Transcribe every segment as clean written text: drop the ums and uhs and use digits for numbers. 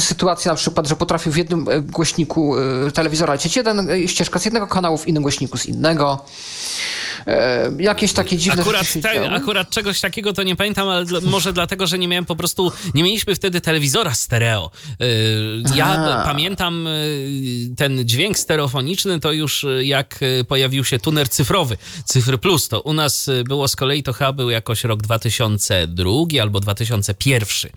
sytuacje na przykład, że potrafił w jednym głośniku telewizora lecieć ścieżka z jednego kanału, w innym głośniku z innego. Jakieś takie dziwne rzeczy się akurat czegoś takiego to nie pamiętam, ale może dlatego, że nie mieliśmy wtedy telewizora stereo. Ja pamiętam ten dźwięk stereofoniczny, to już jak pojawił się tuner cyfrowy, Cyfry Plus, to u nas było z kolei, to chyba był jakoś rok 2002 albo 2001.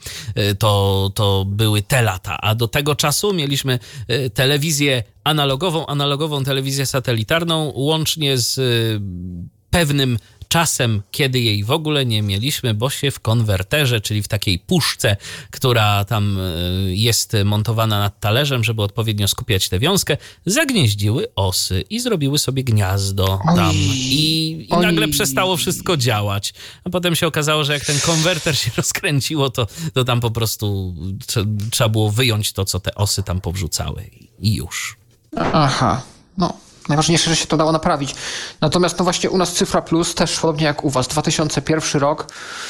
To były te lata, a do tego czasu mieliśmy telewizję analogową telewizję satelitarną, łącznie z pewnym czasem, kiedy jej w ogóle nie mieliśmy, bo się w konwerterze, czyli w takiej puszce, która tam jest montowana nad talerzem, żeby odpowiednio skupiać tę wiązkę, zagnieździły osy i zrobiły sobie gniazdo tam. I nagle przestało wszystko działać. A potem się okazało, że jak ten konwerter się rozkręciło, to tam po prostu trzeba było wyjąć to, co te osy tam powrzucały i już. Aha, no. Najważniejsze, że się to dało naprawić. Natomiast no właśnie u nas Cyfra Plus też podobnie jak u was, 2001 rok,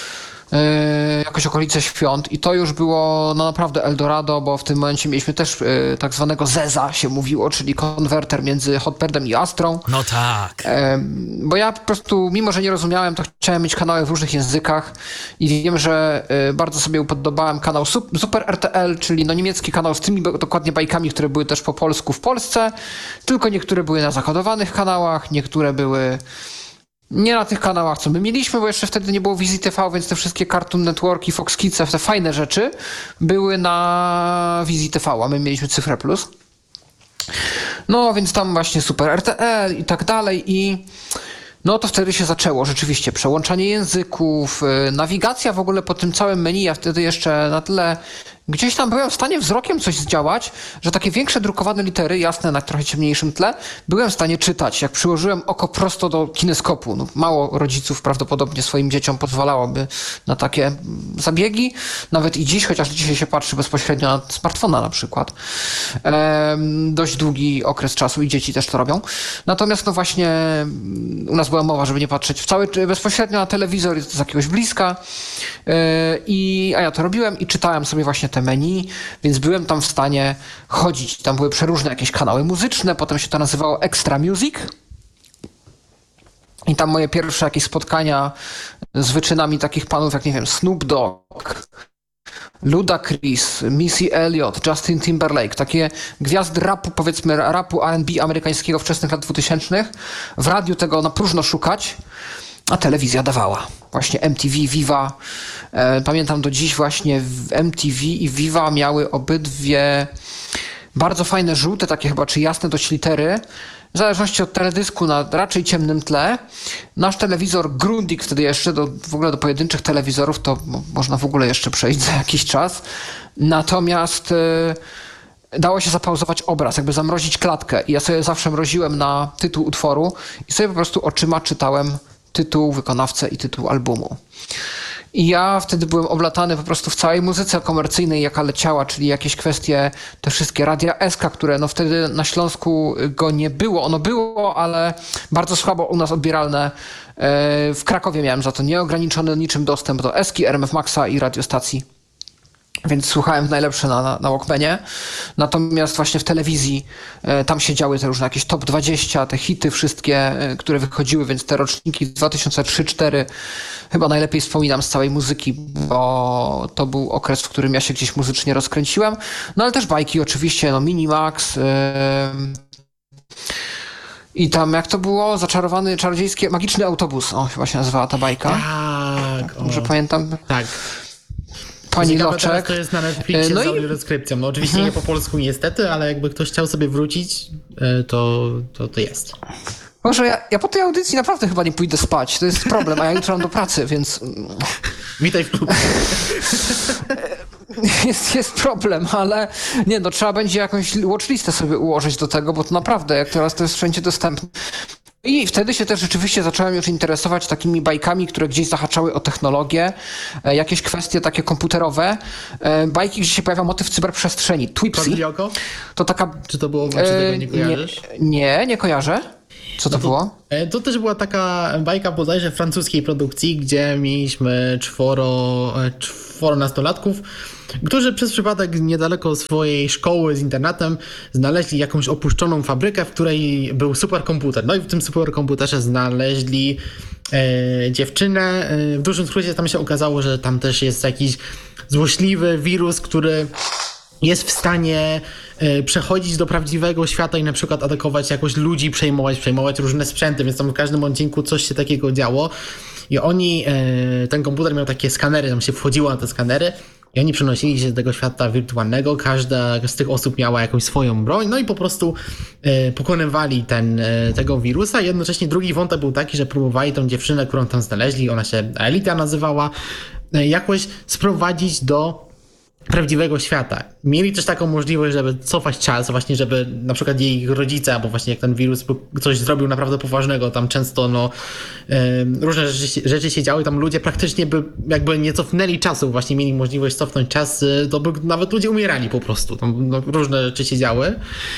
jakoś okolice świąt i to już było no naprawdę Eldorado, bo w tym momencie mieliśmy też tak zwanego ZEZA się mówiło, czyli konwerter między Hotbirdem i Astrą. No tak. Bo ja po prostu, mimo że nie rozumiałem, to chciałem mieć kanały w różnych językach i wiem, że bardzo sobie upodobałem kanał Super RTL, czyli no niemiecki kanał z tymi dokładnie bajkami, które były też po polsku w Polsce, tylko niektóre były na zakodowanych kanałach, niektóre były nie na tych kanałach, co my mieliśmy, bo jeszcze wtedy nie było Wizji TV, więc te wszystkie Cartoon Networki, Fox Kids, te fajne rzeczy były na Wizji TV, a my mieliśmy Cyfrę Plus. No, więc tam właśnie Super RTL i tak dalej i no to wtedy się zaczęło rzeczywiście przełączanie języków, nawigacja w ogóle po tym całym menu, ja wtedy jeszcze na tyle gdzieś tam byłem w stanie wzrokiem coś zdziałać, że takie większe drukowane litery, jasne na trochę ciemniejszym tle, byłem w stanie czytać, jak przyłożyłem oko prosto do kineskopu. No, mało rodziców prawdopodobnie swoim dzieciom pozwalałoby na takie zabiegi, nawet i dziś, chociaż dzisiaj się patrzy bezpośrednio na smartfona na przykład. Dość długi okres czasu i dzieci też to robią. Natomiast no właśnie u nas była mowa, żeby nie patrzeć bezpośrednio na telewizor z jakiegoś bliska, a ja to robiłem i czytałem sobie właśnie te menu, więc byłem tam w stanie chodzić. Tam były przeróżne jakieś kanały muzyczne, potem się to nazywało Extra Music i tam moje pierwsze jakieś spotkania z wyczynami takich panów jak, nie wiem, Snoop Dogg, Ludacris, Missy Elliott, Justin Timberlake, takie gwiazdy rapu, powiedzmy rapu R&B amerykańskiego wczesnych lat 2000. W radiu tego na próżno szukać, a telewizja dawała. Właśnie MTV, Viva. Pamiętam do dziś właśnie MTV i Viva miały obydwie bardzo fajne żółte, takie chyba czy jasne dość litery. W zależności od teledysku na raczej ciemnym tle. Nasz telewizor Grundig wtedy jeszcze, w ogóle do pojedynczych telewizorów to można w ogóle jeszcze przejść za jakiś czas. Natomiast dało się zapauzować obraz, jakby zamrozić klatkę. I ja sobie zawsze mroziłem na tytuł utworu i sobie po prostu oczyma czytałem tytuł, wykonawcę i tytuł albumu. I ja wtedy byłem oblatany po prostu w całej muzyce komercyjnej, jaka leciała, czyli jakieś kwestie, te wszystkie radia SK, które no wtedy na Śląsku go nie było. Ono było, ale bardzo słabo u nas odbieralne. W Krakowie miałem za to nieograniczony niczym dostęp do SK, RMF Maxa i radiostacji. Więc słuchałem najlepsze na Walkmanie. Natomiast właśnie w telewizji tam się działy te różne jakieś top 20, te hity wszystkie, które wychodziły, więc te roczniki 2003-2004 chyba najlepiej wspominam z całej muzyki, bo to był okres, w którym ja się gdzieś muzycznie rozkręciłem. No ale też bajki oczywiście, no Minimax i tam jak to było? Zaczarowany, czarodziejskie, magiczny autobus. O, chyba się nazywała ta bajka. Tak. Może pamiętam. Tak. Pani Loczek. To jest na Netflixie z audiodeskrypcją. No oczywiście nie po polsku niestety, ale jakby ktoś chciał sobie wrócić, to jest. Może ja po tej audycji naprawdę chyba nie pójdę spać. To jest problem, a ja jutro mam do pracy, więc... Witaj w klubie. Jest problem, ale nie, no trzeba będzie jakąś watchlistę sobie ułożyć do tego, bo to naprawdę, jak teraz to jest wszędzie dostępne. I wtedy się też rzeczywiście zacząłem już interesować takimi bajkami, które gdzieś zahaczały o technologię, jakieś kwestie takie komputerowe, bajki, gdzie się pojawia motyw cyberprzestrzeni. Twipsy. Kodlioko? To taka... Czy to było, czy tego nie kojarzysz? Nie kojarzę. Co to było? To też była taka bajka bodajże francuskiej produkcji, gdzie mieliśmy czworo nastolatków, którzy przez przypadek niedaleko swojej szkoły z internatem znaleźli jakąś opuszczoną fabrykę, w której był superkomputer. No i w tym superkomputerze znaleźli dziewczynę. W dużym skrócie tam się okazało, że tam też jest jakiś złośliwy wirus, który jest w stanie przechodzić do prawdziwego świata i na przykład atakować jakoś ludzi, przejmować różne sprzęty, więc tam w każdym odcinku coś się takiego działo. I ten komputer miał takie skanery, tam się wchodziło na te skanery i oni przenosili się do tego świata wirtualnego. Każda z tych osób miała jakąś swoją broń, no i po prostu pokonywali tego wirusa. I jednocześnie drugi wątek był taki, że próbowali tą dziewczynę, którą tam znaleźli, ona się Elita nazywała, jakoś sprowadzić do prawdziwego świata. Mieli też taką możliwość, żeby cofać czas, właśnie żeby na przykład jej rodzice, albo właśnie jak ten wirus coś zrobił naprawdę poważnego, tam często różne rzeczy się działy, tam ludzie praktycznie by jakby nie cofnęli czasu, właśnie mieli możliwość cofnąć czas, to by nawet ludzie umierali po prostu, tam różne rzeczy się działy.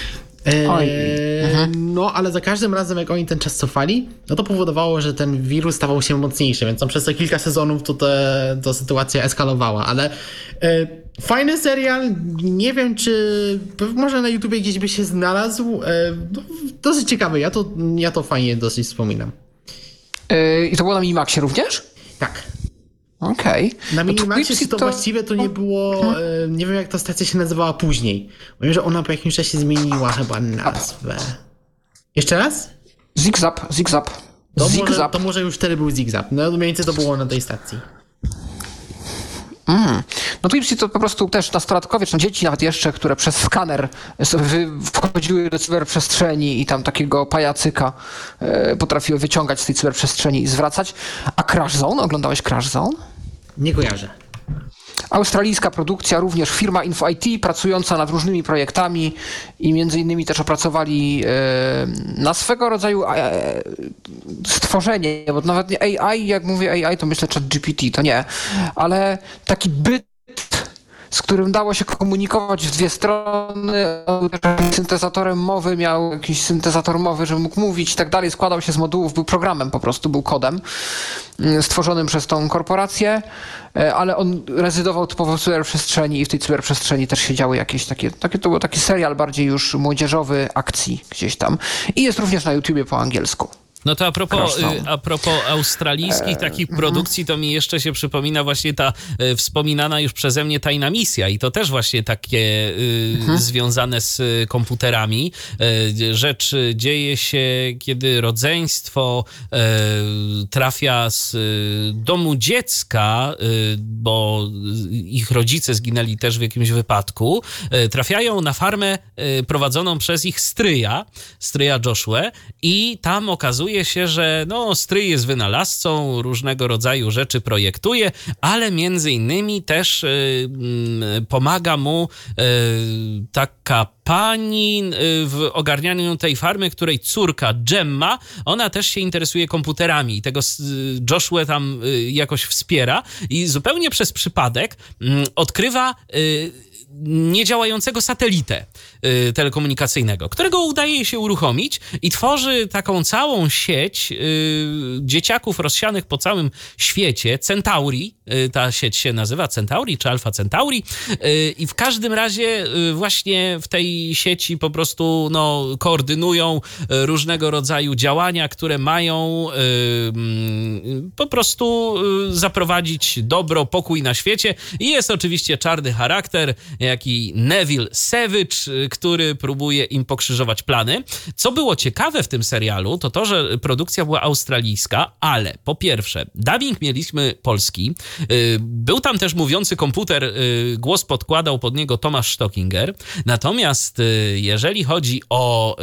No, ale za każdym razem, jak oni ten czas cofali, no to powodowało, że ten wirus stawał się mocniejszy, więc tam przez te kilka sezonów to sytuacja eskalowała, ale fajny serial, nie wiem czy może na YouTubie gdzieś by się znalazł, dosyć ciekawy, ja to fajnie dosyć wspominam. I to było na Minimaxie również? Tak. Okej. Na Minimaxie to właściwie to nie było, nie wiem jak ta stacja się nazywała później. Wiem, że ona po jakimś czasie zmieniła chyba nazwę. Jeszcze raz? Zigzap. To może już wtedy był Zigzap. No mniej więcej to było na tej stacji. No Twipsy to po prostu też nastolatkowie, czy dzieci nawet jeszcze, które przez skaner sobie wchodziły do cyberprzestrzeni i tam takiego pajacyka potrafiły wyciągać z tej cyberprzestrzeni i zwracać. A Crash Zone? Oglądałeś Crash Zone? Nie kojarzę. Australijska produkcja, również firma Info IT, pracująca nad różnymi projektami i między innymi też opracowali na swego rodzaju stworzenie, bo nawet nie AI, jak mówię AI, to myślę ChatGPT, to nie, ale taki byt, z którym dało się komunikować w dwie strony, syntezatorem mowy, miał jakiś syntezator mowy, żeby mógł mówić i tak dalej, składał się z modułów, był programem po prostu, był kodem stworzonym przez tą korporację, ale on rezydował typowo w cyberprzestrzeni i w tej cyberprzestrzeni też się działy jakieś takie to był taki serial bardziej już młodzieżowy akcji gdzieś tam i jest również na YouTubie po angielsku. No to a propos australijskich takich produkcji, to mi jeszcze się przypomina właśnie ta wspominana już przeze mnie Tajna Misja i to też właśnie takie związane z komputerami. Rzecz dzieje się, kiedy rodzeństwo trafia z domu dziecka, bo ich rodzice zginęli też w jakimś wypadku, trafiają na farmę prowadzoną przez ich stryja Joshua i tam okazuje się, że stryj jest wynalazcą, różnego rodzaju rzeczy projektuje, ale między innymi też pomaga mu taka pani w ogarnianiu tej farmy, której córka Gemma, ona też się interesuje komputerami i tego Joshua tam jakoś wspiera i zupełnie przez przypadek odkrywa niedziałającego satelitę telekomunikacyjnego, którego udaje się uruchomić i tworzy taką całą sieć dzieciaków rozsianych po całym świecie. Centauri, ta sieć się nazywa Centauri czy Alpha Centauri i w każdym razie właśnie w tej sieci po prostu koordynują różnego rodzaju działania, które mają po prostu zaprowadzić dobro, pokój na świecie i jest oczywiście czarny charakter, jaki Neville Savage, który próbuje im pokrzyżować plany. Co było ciekawe w tym serialu, to, że produkcja była australijska, ale po pierwsze, dubbing mieliśmy polski, był tam też mówiący komputer, głos podkładał pod niego Tomasz Stockinger, natomiast jeżeli chodzi o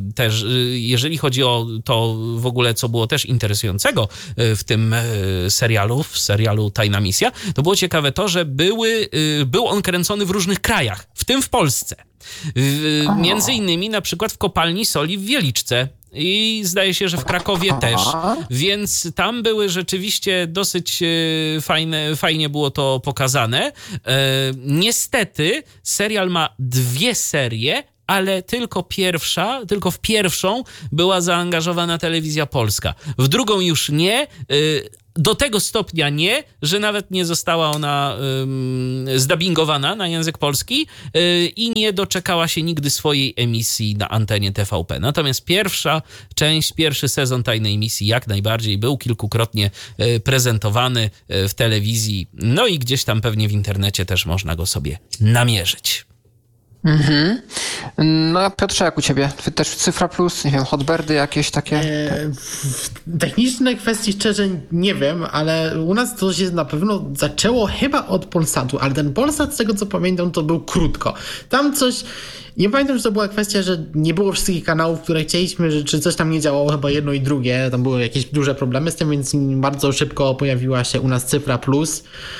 to w ogóle, co było też interesującego w tym serialu Tajna Misja, to było ciekawe to, że był on kręcony w różnych krajach, w tym w Polsce. Między innymi na przykład w kopalni soli w Wieliczce i zdaje się, że w Krakowie też, więc tam były rzeczywiście dosyć fajnie było to pokazane. Niestety serial ma 2 serie, ale tylko w pierwszą była zaangażowana Telewizja Polska. W drugą już nie. Do tego stopnia nie, że nawet nie została ona zdubbingowana na język polski i nie doczekała się nigdy swojej emisji na antenie TVP. Natomiast pierwszy sezon Tajnej Misji jak najbardziej był kilkukrotnie prezentowany w telewizji, no i gdzieś tam pewnie w internecie też można go sobie namierzyć. Mhm. No a Piotrze, jak u ciebie? Ty też Cyfra Plus, nie wiem, hotbirdy jakieś takie? Techniczne kwestie szczerze nie wiem, ale u nas to się na pewno zaczęło chyba od Polsatu, ale ten Polsat, z tego co pamiętam, to był krótko. Tam coś... Nie pamiętam, że to była kwestia, że nie było wszystkich kanałów, które chcieliśmy, czy coś tam nie działało, chyba jedno i drugie. Tam były jakieś duże problemy z tym, więc bardzo szybko pojawiła się u nas Cyfra Plus.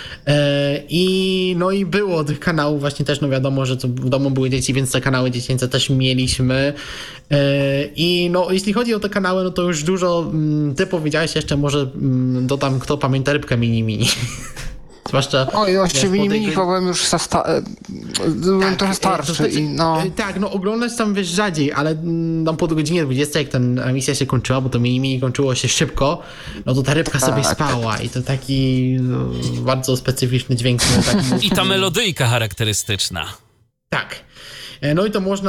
I było tych kanałów właśnie też, no wiadomo, że to w domu były dzieci, więc te kanały dziecięce też mieliśmy. I jeśli chodzi o te kanały, no to już dużo, ty powiedziałeś jeszcze, może dodam, kto pamięta Rybkę Mini. Zwłaszcza... Oj, właściwie Mini byłem już byłem trochę starszy. Tak, oglądać tam wiesz rzadziej, ale tam po godzinie 20, jak ta emisja się kończyła, bo to Mini kończyło się szybko, no to ta rybka sobie spała i to taki bardzo specyficzny dźwięk. I ta melodyjka charakterystyczna. Tak. No i to można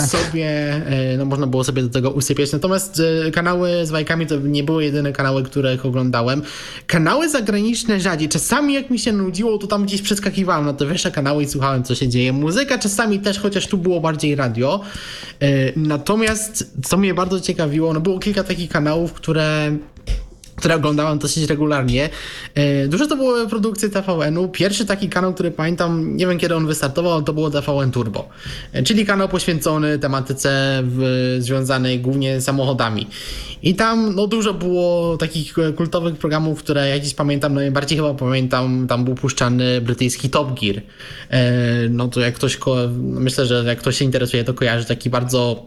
było sobie do tego usypiać. Natomiast kanały z bajkami to nie były jedyne kanały, które oglądałem. Kanały zagraniczne rzadziej. Czasami jak mi się nudziło, to tam gdzieś przeskakiwałem na te wyższe kanały i słuchałem, co się dzieje. Muzyka czasami też, chociaż tu było bardziej radio. Natomiast co mnie bardzo ciekawiło, było kilka takich kanałów, które oglądałem dosyć regularnie. Dużo to były produkcje TVN-u. Pierwszy taki kanał, który pamiętam, nie wiem kiedy on wystartował, to było TVN Turbo. Czyli kanał poświęcony tematyce związanej głównie z samochodami. I tam dużo było takich kultowych programów, które ja gdzieś pamiętam, najbardziej chyba pamiętam, tam był puszczany brytyjski Top Gear. To jak ktoś, myślę, że jak ktoś się interesuje, to kojarzy taki bardzo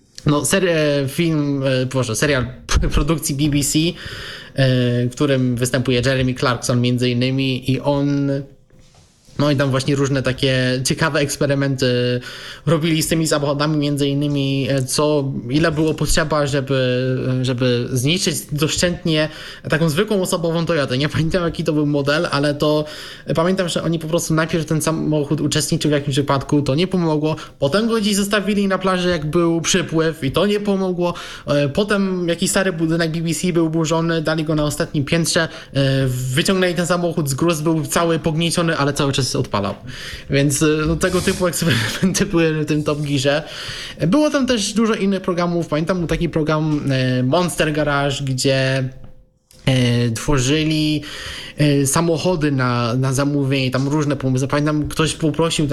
serial produkcji BBC, w którym występuje Jeremy Clarkson między innymi i on... No i tam właśnie różne takie ciekawe eksperymenty robili z tymi samochodami, między innymi ile było potrzeba, żeby zniszczyć doszczętnie taką zwykłą osobową Toyotę. Nie pamiętam jaki to był model, ale to pamiętam, że oni po prostu najpierw ten samochód uczestniczył w jakimś wypadku, to nie pomogło, potem go gdzieś zostawili na plaży jak był przypływ i to nie pomogło, potem jakiś stary budynek BBC był burzony, dali go na ostatnim piętrze, wyciągnęli ten samochód z gruz, był cały pognieciony, ale cały czas odpalał. Więc tego typu eksperymenty były w tym Top Gearze. Było tam też dużo innych programów. Pamiętam był taki program Monster Garage, gdzie tworzyli samochody na zamówienie, tam różne pomysły. Pamiętam, ktoś poprosił,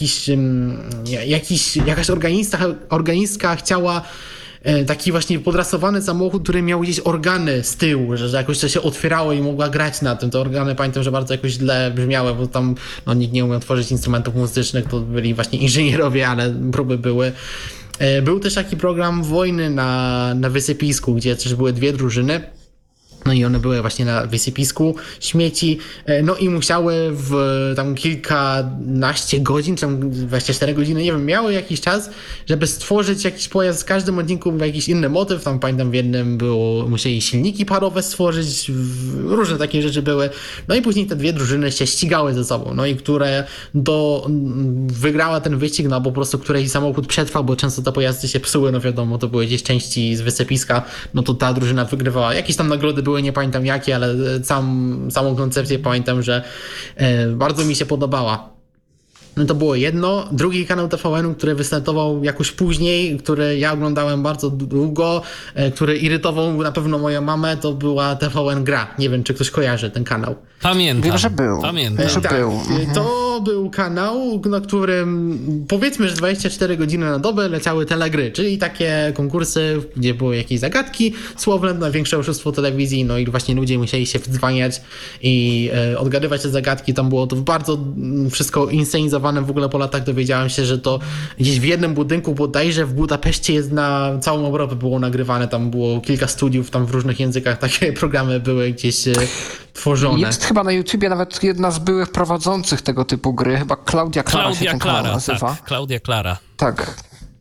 jakaś organistka chciała taki właśnie podrasowany samochód, który miał gdzieś organy z tyłu, że jakoś to się otwierało i mogła grać na tym. Te organy pamiętam, że bardzo jakoś źle brzmiały, bo tam nikt nie umiał tworzyć instrumentów muzycznych, to byli właśnie inżynierowie, ale próby były. Był też taki program wojny na wysypisku, gdzie też były dwie drużyny. No i one były właśnie na wysypisku śmieci, i musiały w tam kilkanaście godzin, czy tam 24 godziny, nie wiem, miały jakiś czas, żeby stworzyć jakiś pojazd. W każdym odcinku był jakiś inny motyw, tam pamiętam w jednym musieli silniki parowe stworzyć, różne takie rzeczy były. No i później te dwie drużyny się ścigały ze sobą, i które wygrała ten wyścig, bo po prostu któryś samochód przetrwał, bo często te pojazdy się psuły, wiadomo, to były gdzieś części z wysypiska, to ta drużyna wygrywała. Jakieś tam nagrody były, nie pamiętam jakie, ale samą koncepcję pamiętam, że bardzo mi się podobała. To było jedno. Drugi kanał TVN-u, który wystartował jakoś później, który ja oglądałem bardzo długo, który irytował na pewno moją mamę, to była TVN Gra. Nie wiem, czy ktoś kojarzy ten kanał. Pamiętam. Wiem, że był. Pamiętam. To był kanał, na którym powiedzmy, że 24 godziny na dobę leciały telegry, czyli takie konkursy, gdzie były jakieś zagadki słowne na większe oszustwo telewizji, i właśnie ludzie musieli się wdzwaniać i odgadywać te zagadki. Tam było to bardzo wszystko inscenizowane. W ogóle po latach dowiedziałem się, że to gdzieś w jednym budynku, bodajże w Budapeszcie, jest na całą Europę było nagrywane. Tam było kilka studiów, tam w różnych językach takie programy były gdzieś tworzone. Jest chyba na YouTubie nawet jedna z byłych prowadzących tego typu gry, chyba Klaudia Klara się ten kanał nazywa. Tak, Klaudia Klara. Tak.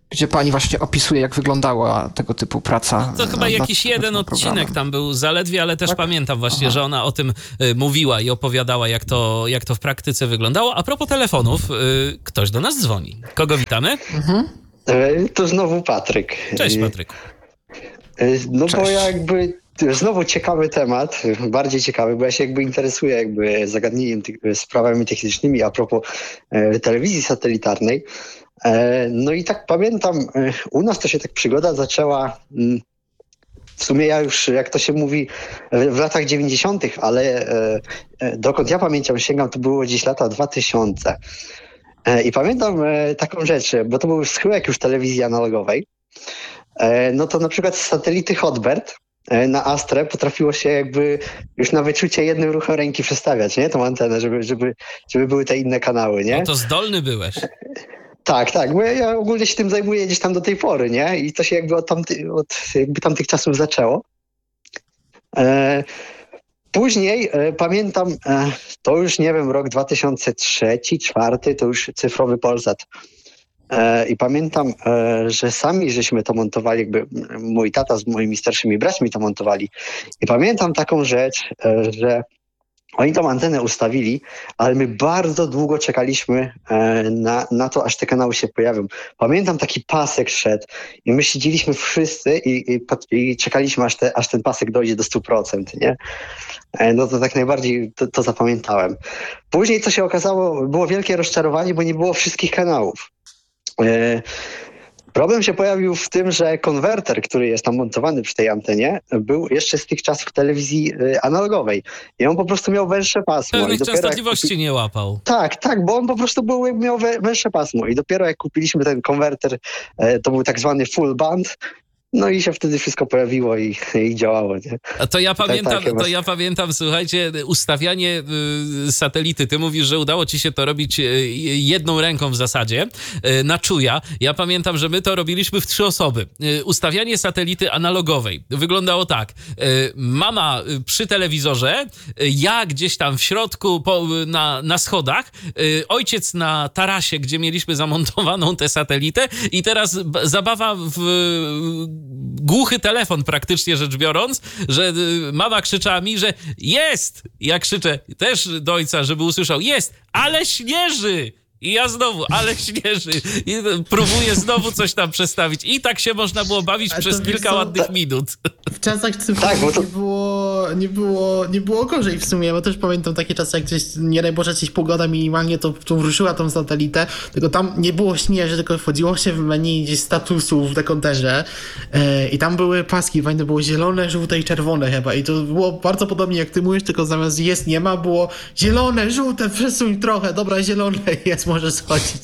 gdzie pani właśnie opisuje, jak wyglądała tego typu praca. To chyba jakiś jeden odcinek tam był zaledwie, ale też pamiętam właśnie, że ona o tym mówiła i opowiadała, jak to w praktyce wyglądało. A propos telefonów, ktoś do nas dzwoni. Kogo witamy? To znowu Patryk. Cześć, Patryku. No Cześć. bo jakby znowu ciekawy temat, bardziej ciekawy, bo ja się jakby interesuję jakby zagadnieniem, sprawami technicznymi a propos telewizji satelitarnej. No i tak pamiętam, u nas to się tak przygoda zaczęła, w sumie ja już, jak to się mówi, w latach 90., ale dokąd ja pamiętam sięgam, to było gdzieś lata 2000. I pamiętam taką rzecz, bo to był schyłek już telewizji analogowej. No to na przykład z satelity Hotbird na Astrę potrafiło się jakby już na wyczucie jednym ruchem ręki przestawiać, nie? Tą antenę, żeby były te inne kanały, nie? No to zdolny byłeś. Tak, bo ja ogólnie się tym zajmuję gdzieś tam do tej pory, nie? I to się jakby od tamtych czasów zaczęło. Później pamiętam, to już nie wiem, rok 2003-2004, to już cyfrowy Polsat. I pamiętam, że sami żeśmy to montowali, jakby mój tata z moimi starszymi braćmi to montowali. I pamiętam taką rzecz, że oni tą antenę ustawili, ale my bardzo długo czekaliśmy na to, aż te kanały się pojawią. Pamiętam, taki pasek szedł i my siedzieliśmy wszyscy i czekaliśmy, aż ten pasek dojdzie do 100%, nie? No to tak najbardziej to zapamiętałem. Później, co się okazało, było wielkie rozczarowanie, bo nie było wszystkich kanałów. Problem się pojawił w tym, że konwerter, który jest tam montowany przy tej antenie, był jeszcze z tych czasów telewizji analogowej. I on po prostu miał węższe pasmo. Pewnych częstotliwości nie łapał. Tak, bo on po prostu miał węższe pasmo. I dopiero jak kupiliśmy ten konwerter, to był tak zwany full band, no i się wtedy wszystko pojawiło i działało, nie? A to ja pamiętam, słuchajcie, ustawianie satelity. Ty mówisz, że udało ci się to robić jedną ręką w zasadzie, na czuja. Ja pamiętam, że my to robiliśmy w 3 osoby. Ustawianie satelity analogowej wyglądało tak. Mama przy telewizorze, ja gdzieś tam w środku na schodach, ojciec na tarasie, gdzie mieliśmy zamontowaną tę satelitę i teraz zabawa w głuchy telefon, praktycznie rzecz biorąc, że mama krzyczała mi, że jest! Ja krzyczę też do ojca, żeby usłyszał, jest, ale śnieży! I ja znowu, ale śnieży. I próbuję znowu coś tam przestawić. I tak się można było bawić przez kilka ładnych minut. W czasach cyfrowych nie było gorzej w sumie, bo też pamiętam takie czasy, jak gdzieś, nie daj Boże, gdzieś pogoda minimalnie to ruszyła tą satelitę, tylko tam nie było śnieży, tylko wchodziło się w menu gdzieś statusów w dekoderze i tam były paski, pamiętam, było zielone, żółte i czerwone chyba i to było bardzo podobnie jak ty mówisz, tylko zamiast jest, nie ma, było zielone, żółte, przesuń trochę, dobra, zielone jest, może schodzić.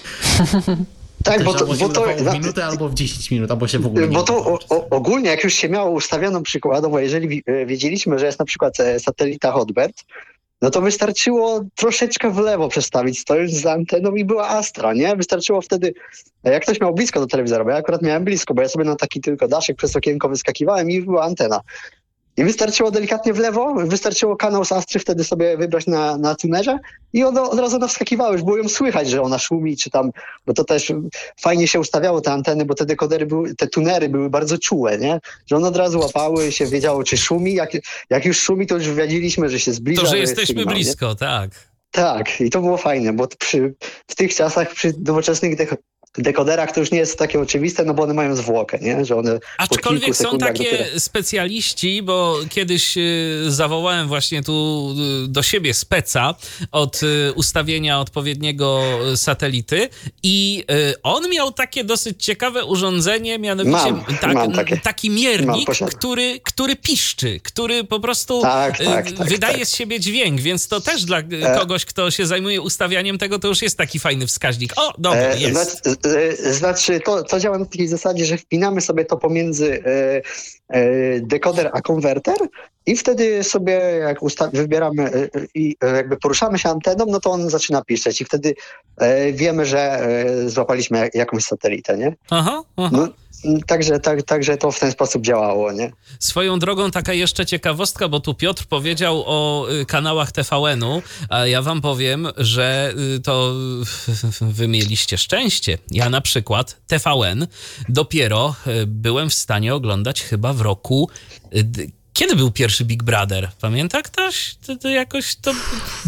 Tak, bo to w minutę albo w 10 minut, albo się w ogóle nie. Bo to ogólnie, jak już się miało ustawioną przykładowo, jeżeli wiedzieliśmy, że jest na przykład satelita Hotbird, no to wystarczyło troszeczkę w lewo przestawić, stojąc za anteną i była Astra, nie? Wystarczyło wtedy, jak ktoś miał blisko do telewizora, bo ja akurat miałem blisko, bo ja sobie na taki tylko daszek przez okienko wyskakiwałem i była antena. I wystarczyło delikatnie w lewo, wystarczyło kanał z Astry wtedy sobie wybrać na tunerze i od razu ona wskakiwała, już było ją słychać, że ona szumi, czy tam, bo to też fajnie się ustawiało te anteny, bo te dekodery te tunery były bardzo czułe, nie? Że one od razu łapały, się wiedziało, czy szumi, jak już szumi, to już wiedzieliśmy, że się zbliża. To, że jesteśmy sygnał, blisko, nie? Tak. Tak, i to było fajne, bo w tych czasach, przy nowoczesnych dekoderach to już nie jest takie oczywiste, no bo one mają zwłokę, nie? Że one aczkolwiek są takie specjaliści, bo kiedyś zawołałem właśnie tu do siebie speca od ustawienia odpowiedniego satelity i on miał takie dosyć ciekawe urządzenie, mianowicie taki miernik, który piszczy, który po prostu wydaje z siebie dźwięk, więc to też dla kogoś, kto się zajmuje ustawianiem tego, to już jest taki fajny wskaźnik. O, dobra, jest. Znaczy, to działa na takiej zasadzie, że wpinamy sobie to pomiędzy dekoder a konwerter i wtedy sobie jak wybieramy i jakby poruszamy się anteną, no to on zaczyna piszczeć i wtedy wiemy, że złapaliśmy jakąś satelitę, nie? Aha. No, także to w ten sposób działało, nie? Swoją drogą taka jeszcze ciekawostka, bo tu Piotr powiedział o kanałach TVN-u, a ja wam powiem, że to wy mieliście szczęście. Ja na przykład TVN dopiero byłem w stanie oglądać chyba w roku... Kiedy był pierwszy Big Brother? Pamięta ktoś? To jakoś to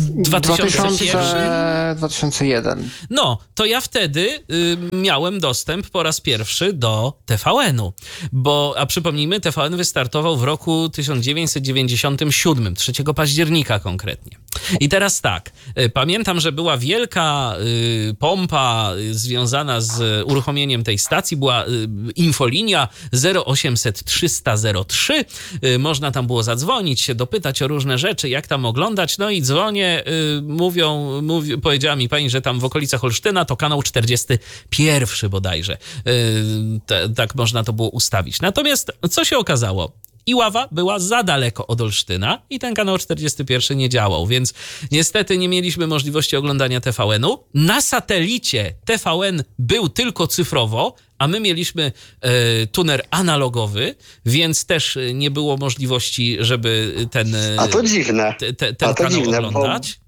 2001? 2001. No, to ja wtedy miałem dostęp po raz pierwszy do TVN-u, a przypomnijmy, TVN wystartował w roku 1997, 3 października konkretnie. I teraz tak, pamiętam, że była wielka pompa związana z uruchomieniem tej stacji, była infolinia 0800 300 03, można tam było zadzwonić, się dopytać o różne rzeczy, jak tam oglądać, no i dzwonię, powiedziała mi pani, że tam w okolicach Olsztyna to kanał 41 bodajże, tak można to było ustawić. Natomiast co się okazało? Iława była za daleko od Olsztyna i ten kanał 41 nie działał, więc niestety nie mieliśmy możliwości oglądania TVN-u. Na satelicie TVN był tylko cyfrowo, a my mieliśmy tuner analogowy, więc też nie było możliwości, żeby ten kanał oglądać.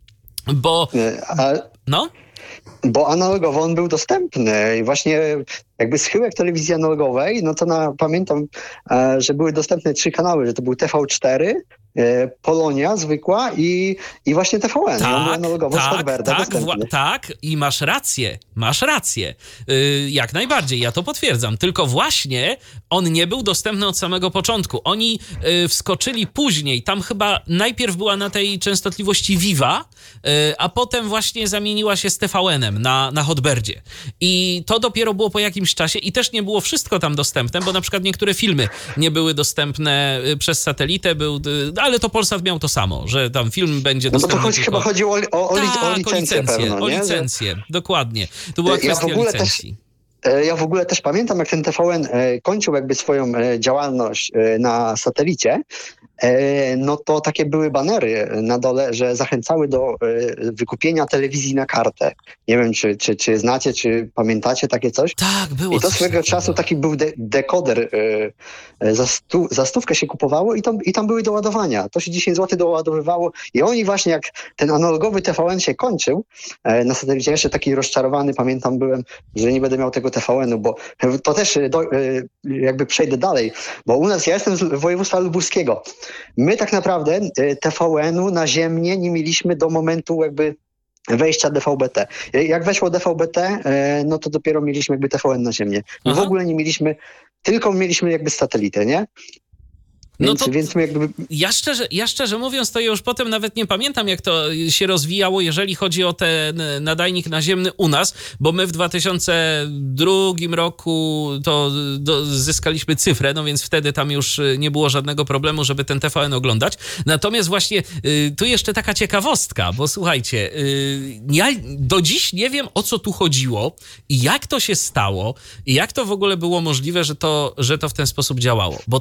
Bo analogowo on był dostępny i właśnie jakby schyłek telewizji analogowej, no to pamiętam, że były dostępne 3 kanały, że to był TV4, Polonia zwykła i właśnie TVN. Tak, on był analogowo z Hotberda dostępny. Tak, i masz rację. Jak najbardziej, ja to potwierdzam. Tylko właśnie on nie był dostępny od samego początku. Oni wskoczyli później, tam chyba najpierw była na tej częstotliwości Viva, a potem właśnie zamieniła się z TVN-em na Hotberdzie. I to dopiero było po jakimś czasie i też nie było wszystko tam dostępne, bo na przykład niektóre filmy nie były dostępne przez satelitę, ale to Polsat miał to samo, że tam film będzie dostępny. No bo to chyba chodziło o licencję pewno, nie? O licencję, dokładnie. To była kwestia licencji. Ja w ogóle też pamiętam, jak ten TVN kończył jakby swoją działalność na satelicie, no to takie były banery na dole, że zachęcały do wykupienia telewizji na kartę. Nie wiem, czy znacie, czy pamiętacie takie coś? Tak, było. I to swego czasu taki był dekoder, za 100 się kupowało i tam były doładowania. To się 10 zł doładowywało i oni właśnie, jak ten analogowy TVN się kończył na satelicie, jeszcze taki rozczarowany, pamiętam, byłem, że nie będę miał tego TVN-u, bo to też jakby przejdę dalej, bo u nas, ja jestem z województwa lubuskiego. My tak naprawdę TVN-u naziemnie nie mieliśmy do momentu jakby wejścia DVB-T. Jak weszło DVB-T, no to dopiero mieliśmy jakby TVN na ziemię. W ogóle nie mieliśmy, tylko mieliśmy jakby satelitę, nie? Więc my jakby... Ja szczerze mówiąc, to ja już potem nawet nie pamiętam, jak to się rozwijało, jeżeli chodzi o ten nadajnik naziemny u nas, bo my w 2002 roku to zyskaliśmy cyfrę, no więc wtedy tam już nie było żadnego problemu, żeby ten TVN oglądać. Natomiast właśnie tu jeszcze taka ciekawostka, bo słuchajcie, ja do dziś nie wiem, o co tu chodziło i jak to się stało i jak to w ogóle było możliwe, że to w ten sposób działało, bo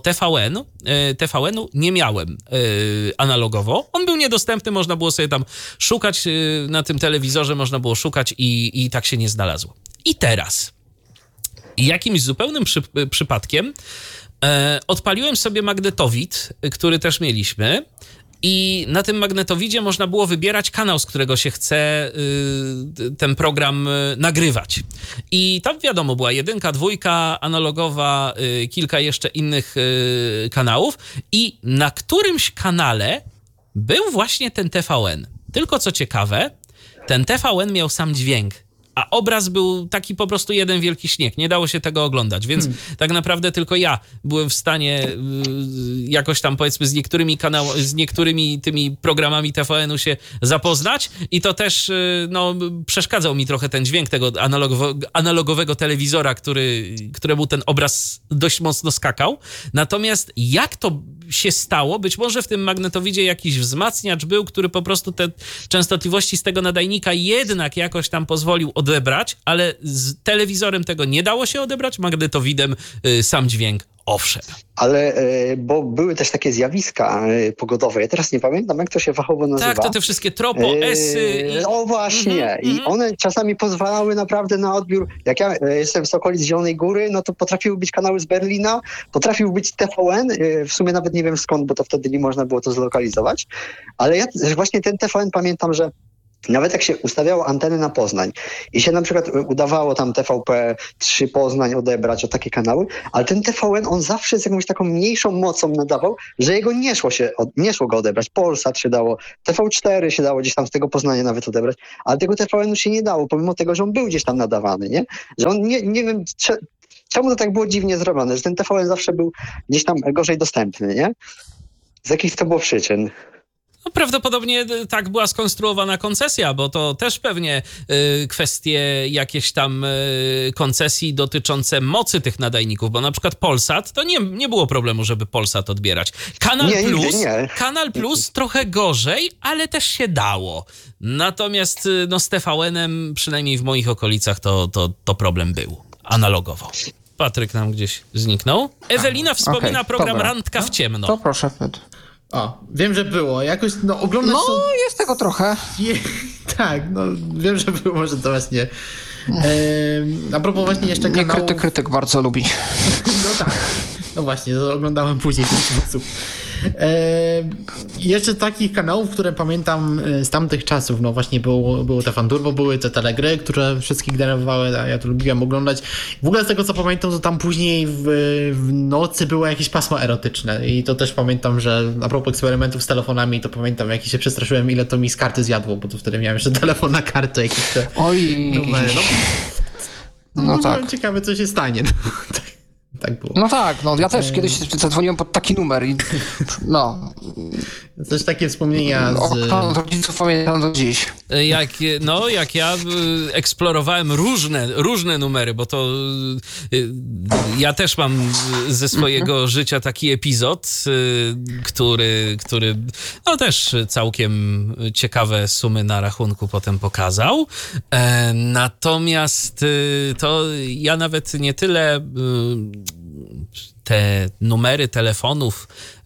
TVN-u nie miałem analogowo. On był niedostępny, można było sobie tam szukać na tym telewizorze, można było szukać i tak się nie znalazło. I teraz jakimś zupełnym przypadkiem odpaliłem sobie magnetowid, który też mieliśmy. I na tym magnetowidzie można było wybierać kanał, z którego się chce ten program nagrywać. I tam wiadomo, była 1, 2, analogowa, kilka jeszcze innych kanałów. I na którymś kanale był właśnie ten TVN. Tylko co ciekawe, ten TVN miał sam dźwięk. A obraz był taki po prostu jeden wielki śnieg. Nie dało się tego oglądać, więc tak naprawdę tylko ja byłem w stanie jakoś tam, powiedzmy, z niektórymi tymi programami TVN-u się zapoznać i to też przeszkadzał mi trochę ten dźwięk tego analogowego telewizora, któremu ten obraz dość mocno skakał. Natomiast jak to się stało? Być może w tym magnetowidzie jakiś wzmacniacz był, który po prostu te częstotliwości z tego nadajnika jednak jakoś tam pozwolił odebrać, ale z telewizorem tego nie dało się odebrać, magnetowidem sam dźwięk Owszem. Ale, bo były też takie zjawiska pogodowe. Ja teraz nie pamiętam, jak to się fachowo nazywa. Tak, to te wszystkie tropo, esy. O właśnie. I one czasami pozwalały naprawdę na odbiór. Jak ja jestem z okolic Zielonej Góry, no to potrafiły być kanały z Berlina, potrafił być TVN, w sumie nawet nie wiem skąd, bo to wtedy nie można było to zlokalizować. Ale ja właśnie ten TVN pamiętam, że nawet jak się ustawiało anteny na Poznań i się na przykład udawało tam TVP3 Poznań odebrać o takie kanały, ale ten TVN on zawsze z jakąś taką mniejszą mocą nadawał, że jego nie szło go odebrać. Polsat się dało, TV4 się dało gdzieś tam z tego Poznania nawet odebrać, ale tego TVN-u się nie dało, pomimo tego, że on był gdzieś tam nadawany, nie? Że on nie wiem, czemu to tak było dziwnie zrobione, że ten TVN zawsze był gdzieś tam gorzej dostępny, nie? Z jakich to było przyczyn? No, prawdopodobnie tak była skonstruowana koncesja, bo to też pewnie kwestie jakieś tam koncesji dotyczące mocy tych nadajników, bo na przykład Polsat, to nie było problemu, żeby Polsat odbierać. Kanal Plus trochę gorzej, ale też się dało. Natomiast no, z TVN-em, przynajmniej w moich okolicach, to problem był analogowo. Patryk nam gdzieś zniknął. Ewelina wspomina program dobra. Randka w ciemno. To proszę, Piotr. O, wiem, że było. Jakoś, oglądać No, to... jest tego trochę. Tak, wiem, że było, może to właśnie... A propos właśnie jeszcze Nie kanałów... krytyk bardzo lubi. No tak. No właśnie, to oglądałem później w ten sposób. Jeszcze takich kanałów, które pamiętam z tamtych czasów, no właśnie było te Fanturbo, były te telegry, które wszystkich denerwowały, a ja to lubiłem oglądać. W ogóle z tego co pamiętam, to tam później w nocy było jakieś pasmo erotyczne i to też pamiętam, że a propos eksperymentów z telefonami, to pamiętam jak się przestraszyłem, ile to mi z karty zjadło, bo to wtedy miałem jeszcze telefon na kartę, jakieś te numery. No tak. Ciekawe co się stanie. Tak było. No tak, ja też kiedyś zadzwoniłem pod taki numer i Też takie wspomnienia od rodziców pamiętam do dziś. Jak ja eksplorowałem różne numery, bo to ja też mam ze swojego życia taki epizod, który no też całkiem ciekawe sumy na rachunku potem pokazał. Natomiast to ja nawet nie tyle te numery telefonów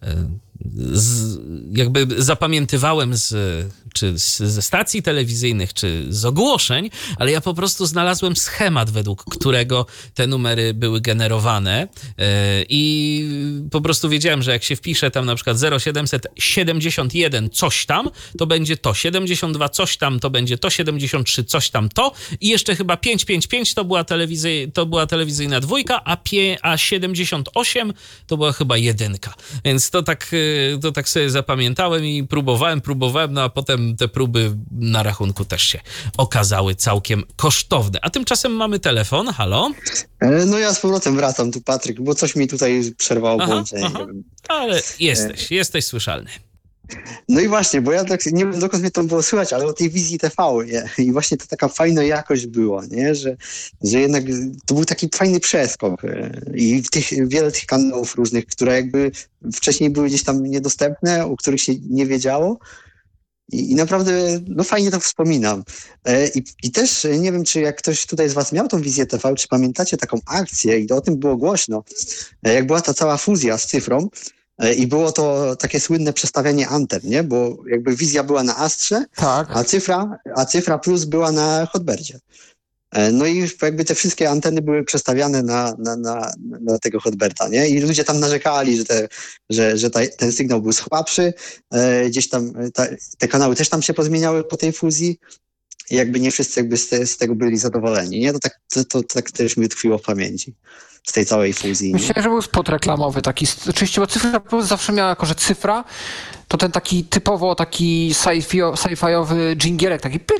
jakby zapamiętywałem ze stacji telewizyjnych, czy z ogłoszeń, ale ja po prostu znalazłem schemat, według którego te numery były generowane i po prostu wiedziałem, że jak się wpisze tam na przykład 0771 coś tam, to będzie to, 72 coś tam, to będzie to, 73 coś tam to i jeszcze chyba 555 to była telewizyjna dwójka, a 78 to była chyba jedynka. Więc to tak sobie zapamiętałem i próbowałem, no a potem te próby na rachunku też się okazały całkiem kosztowne. A tymczasem mamy telefon, halo? No ja z powrotem wracam tu, Patryk, bo coś mi tutaj przerwało połączenie. Ale jesteś słyszalny. No i właśnie, bo ja tak nie wiem, dokąd mnie to było słychać, ale o tej wizji TV, nie? I właśnie to taka fajna jakość była, nie? Że jednak to był taki fajny przeskok i wiele tych kanałów różnych, które jakby wcześniej były gdzieś tam niedostępne, o których się nie wiedziało i naprawdę no fajnie to wspominam. I też nie wiem, czy jak ktoś tutaj z was miał tą wizję TV, czy pamiętacie taką akcję i o tym było głośno, jak była ta cała fuzja z cyfrą, i było to takie słynne przestawianie anten, nie? Bo jakby wizja była na Astrze, tak. a cyfra plus była na Hotbirdzie. No i jakby te wszystkie anteny były przestawiane na tego Hotbirda, nie? I ludzie tam narzekali, że ten sygnał był słabszy, gdzieś tam te kanały też tam się pozmieniały po tej fuzji i jakby nie wszyscy jakby z tego byli zadowoleni, nie? To tak też mi tkwiło w pamięci z tej całej fuzji. Myślę, że był spot reklamowy taki. Oczywiście, bo Cyfra Plus zawsze miała jako, że cyfra to ten taki typowo taki sci-fiowy dżingielek,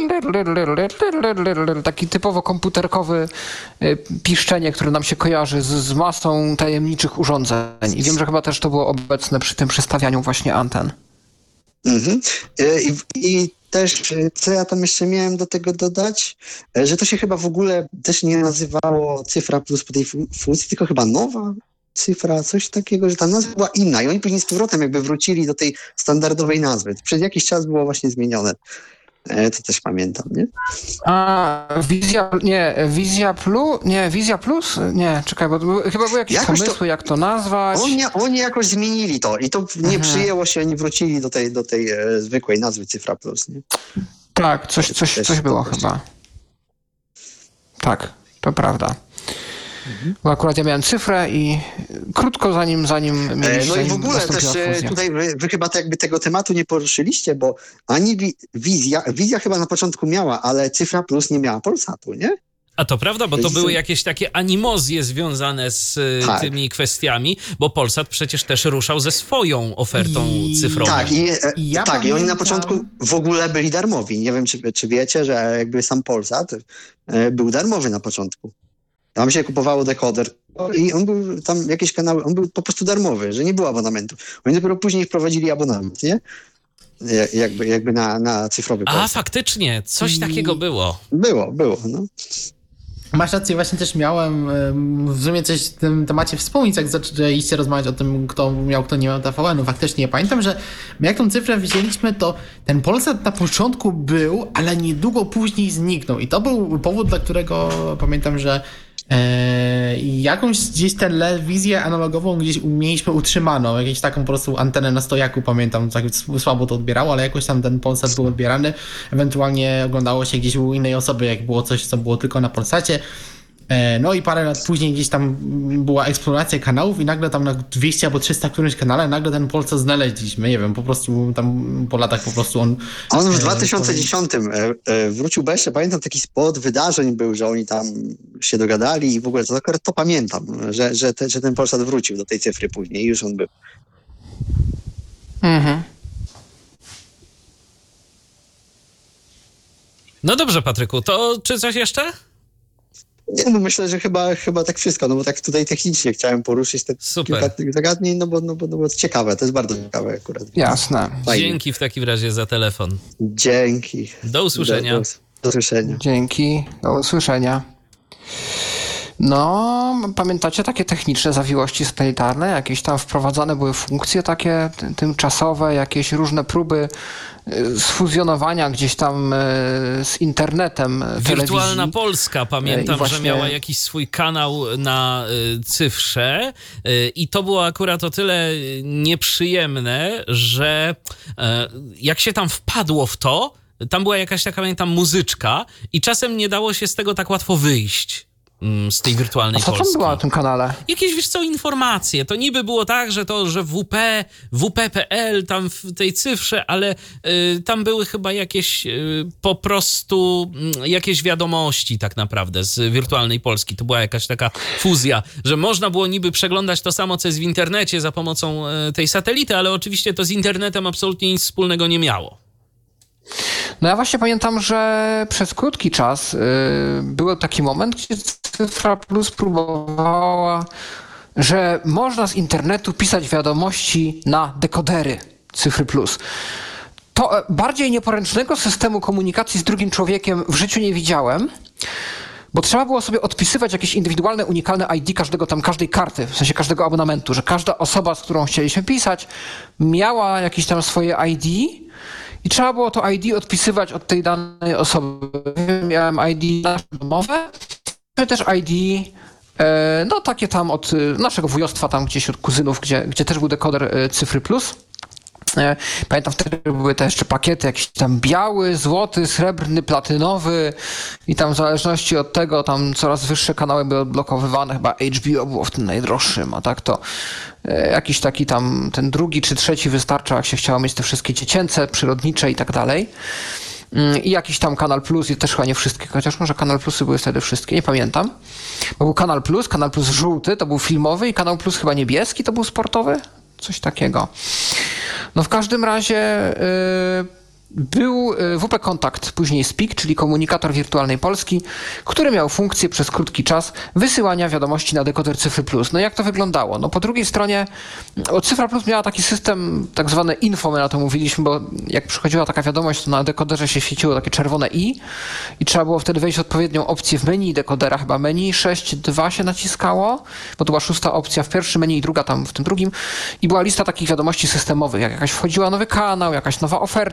taki typowo komputerkowy piszczenie, które nam się kojarzy z masą tajemniczych urządzeń. I wiem, że chyba też to było obecne przy tym przestawianiu właśnie anten. Mhm. I też, co ja tam jeszcze miałem do tego dodać, że to się chyba w ogóle też nie nazywało Cyfra Plus po tej fuzji, tylko chyba nowa cyfra, coś takiego, że ta nazwa była inna i oni później z powrotem jakby wrócili do tej standardowej nazwy. Przez jakiś czas było właśnie zmienione. To też pamiętam, nie? A Wizja Plus? Nie, czekaj, bo chyba były jakieś Jakoś to- pomysły, jak to nazwać. Oni jakoś zmienili to i to nie przyjęło się, oni wrócili do tej zwykłej nazwy Cyfra Plus, nie? Tak, coś było to też. chyba. Tak, to prawda. Bo akurat ja miałem cyfrę i krótko zanim No i w zanim ogóle też nastąpiła fuzja. tutaj wy chyba to jakby tego tematu nie poruszyliście, bo ani Wizja chyba na początku miała, ale Cyfra Plus nie miała Polsatu, nie? A to prawda, bo to Więc- były jakieś takie animozje związane z Tak. tymi kwestiami, bo Polsat przecież też ruszał ze swoją ofertą cyfrową. Tak, Ja i oni na pamiętam- początku w ogóle byli darmowi. Nie wiem, czy wiecie, że jakby sam Polsat był darmowy na początku. Tam się kupowało dekoder i on był tam jakieś kanały, on był po prostu darmowy, że nie było abonamentu. Oni dopiero później wprowadzili abonament, nie? Jakby na cyfrowy A, Polsat. faktycznie, coś takiego było. Było, no. Masz rację, właśnie też miałem w sumie coś w tym temacie wspomnieć, jak zaczęliście rozmawiać o tym, kto nie miał TVN-u. Faktycznie, ja pamiętam, że my jak tą cyfrę wzięliśmy, to ten Polsat na początku był, ale niedługo później zniknął. I to był powód, dla którego pamiętam, że jakąś gdzieś telewizję analogową gdzieś mieliśmy utrzymaną, jakąś taką po prostu antenę na stojaku, pamiętam, tak słabo to odbierało, ale jakoś tam ten Polsat był odbierany, ewentualnie oglądało się gdzieś u innej osoby, jak było coś, co było tylko na Polsacie. No i parę lat później gdzieś tam była eksploracja kanałów i nagle tam na 200 albo 300 którymś kanale nagle ten Polsat znaleźliśmy, nie wiem, po prostu tam po latach po prostu on... On w 2010 wrócił, bo jeszcze pamiętam taki spot wydarzeń był, że oni tam się dogadali i w ogóle to akurat to pamiętam, że ten Polsat wrócił do tej cyfry później i już on był. Mhm. No dobrze, Patryku, to czy coś jeszcze? Nie, no myślę, że chyba tak wszystko, no bo tak tutaj technicznie chciałem poruszyć te Super. kilka tych zagadnień, no bo ciekawe, to jest bardzo ciekawe akurat. Jasne. Fajnie. Dzięki w takim razie za telefon. Dzięki. Do usłyszenia. Do usłyszenia. Dzięki. Do usłyszenia. No, pamiętacie takie techniczne zawiłości satelitarne? Jakieś tam wprowadzane były funkcje takie tymczasowe, jakieś różne próby sfuzjonowania gdzieś tam z internetem Wirtualna telewizji. Polska, pamiętam, I właśnie- że miała jakiś swój kanał na cyfrze i to było akurat o tyle nieprzyjemne, że jak się tam wpadło w to, tam była jakaś taka, pamiętam, muzyczka i czasem nie dało się z tego tak łatwo wyjść. Z tej wirtualnej A co tam Polski. było na tym kanale? Jakieś, wiesz co, informacje. To niby było tak, że WP.pl tam w tej cyfrze, ale tam były chyba jakieś po prostu jakieś wiadomości tak naprawdę z wirtualnej Polski. To była jakaś taka fuzja, że można było niby przeglądać to samo, co jest w internecie za pomocą tej satelity, ale oczywiście to z internetem absolutnie nic wspólnego nie miało. No ja właśnie pamiętam, że przez krótki czas był taki moment, gdzie Cyfra Plus próbowała, że można z internetu pisać wiadomości na dekodery Cyfry Plus. To bardziej nieporęcznego systemu komunikacji z drugim człowiekiem w życiu nie widziałem, bo trzeba było sobie odpisywać jakieś indywidualne, unikalne ID każdej karty, w sensie każdego abonamentu, że każda osoba, z którą chcieliśmy pisać, miała jakieś tam swoje ID i trzeba było to ID odpisywać od tej danej osoby. Miałem ID nasze domowe, czy też ID no takie tam od naszego wujostwa, tam gdzieś od kuzynów, gdzie też był dekoder Cyfry Plus. Pamiętam, wtedy były te jeszcze pakiety, jakiś tam biały, złoty, srebrny, platynowy i tam w zależności od tego tam coraz wyższe kanały były odblokowywane, chyba HBO było w tym najdroższym, a tak to jakiś taki tam ten drugi czy trzeci wystarczał, jak się chciało mieć te wszystkie dziecięce, przyrodnicze i tak dalej. I jakiś tam Kanal Plus i też chyba nie wszystkie, chociaż może Kanal Plusy były wtedy wszystkie, nie pamiętam. Bo był Kanal Plus żółty, to był filmowy i Kanal Plus chyba niebieski, to był sportowy, coś takiego. No w każdym razie był WP Kontakt, później SPIK, czyli komunikator wirtualnej Polski, który miał funkcję przez krótki czas wysyłania wiadomości na dekoder Cyfry Plus. No jak to wyglądało? No po drugiej stronie Cyfra Plus miała taki system, tak zwane info, my na to mówiliśmy, bo jak przychodziła taka wiadomość, to na dekoderze się świeciło takie czerwone i trzeba było wtedy wejść w odpowiednią opcję w menu dekodera, chyba menu 6.2 się naciskało, bo to była 6. opcja w pierwszym menu i druga tam w tym drugim i była lista takich wiadomości systemowych, jak jakaś wchodziła nowy kanał, jakaś nowa oferta, jakieś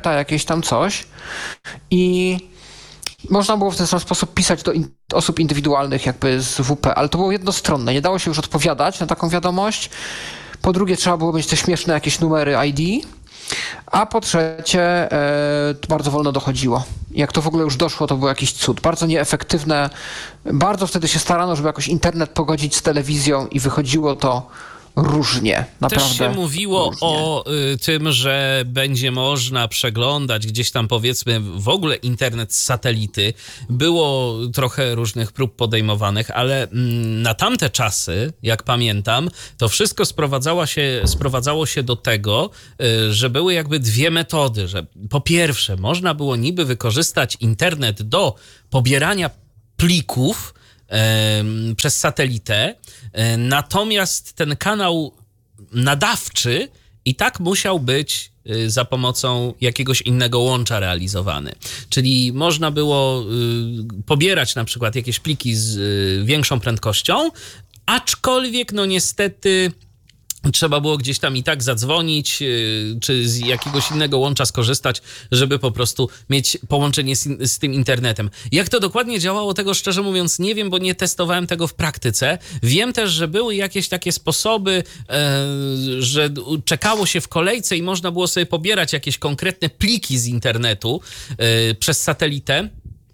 jakieś tam coś i można było w ten sam sposób pisać do osób indywidualnych jakby z WP, ale to było jednostronne, nie dało się już odpowiadać na taką wiadomość. Po drugie trzeba było mieć te śmieszne jakieś numery ID, a po trzecie bardzo wolno dochodziło. Jak to w ogóle już doszło, to był jakiś cud. Bardzo nieefektywne, bardzo wtedy się starano, żeby jakoś internet pogodzić z telewizją i wychodziło to różnie, naprawdę. Też się mówiło różnie. o tym, że będzie można przeglądać gdzieś tam powiedzmy w ogóle internet z satelity. Było trochę różnych prób podejmowanych, ale na tamte czasy, jak pamiętam, to wszystko sprowadzało się do tego, że były jakby dwie metody, że po pierwsze można było niby wykorzystać internet do pobierania plików przez satelitę, natomiast ten kanał nadawczy i tak musiał być za pomocą jakiegoś innego łącza realizowany. Czyli można było pobierać na przykład jakieś pliki z większą prędkością, aczkolwiek no niestety trzeba było gdzieś tam i tak zadzwonić, czy z jakiegoś innego łącza skorzystać, żeby po prostu mieć połączenie z tym internetem. Jak to dokładnie działało, tego szczerze mówiąc nie wiem, bo nie testowałem tego w praktyce. Wiem też, że były jakieś takie sposoby, że czekało się w kolejce i można było sobie pobierać jakieś konkretne pliki z internetu przez satelitę,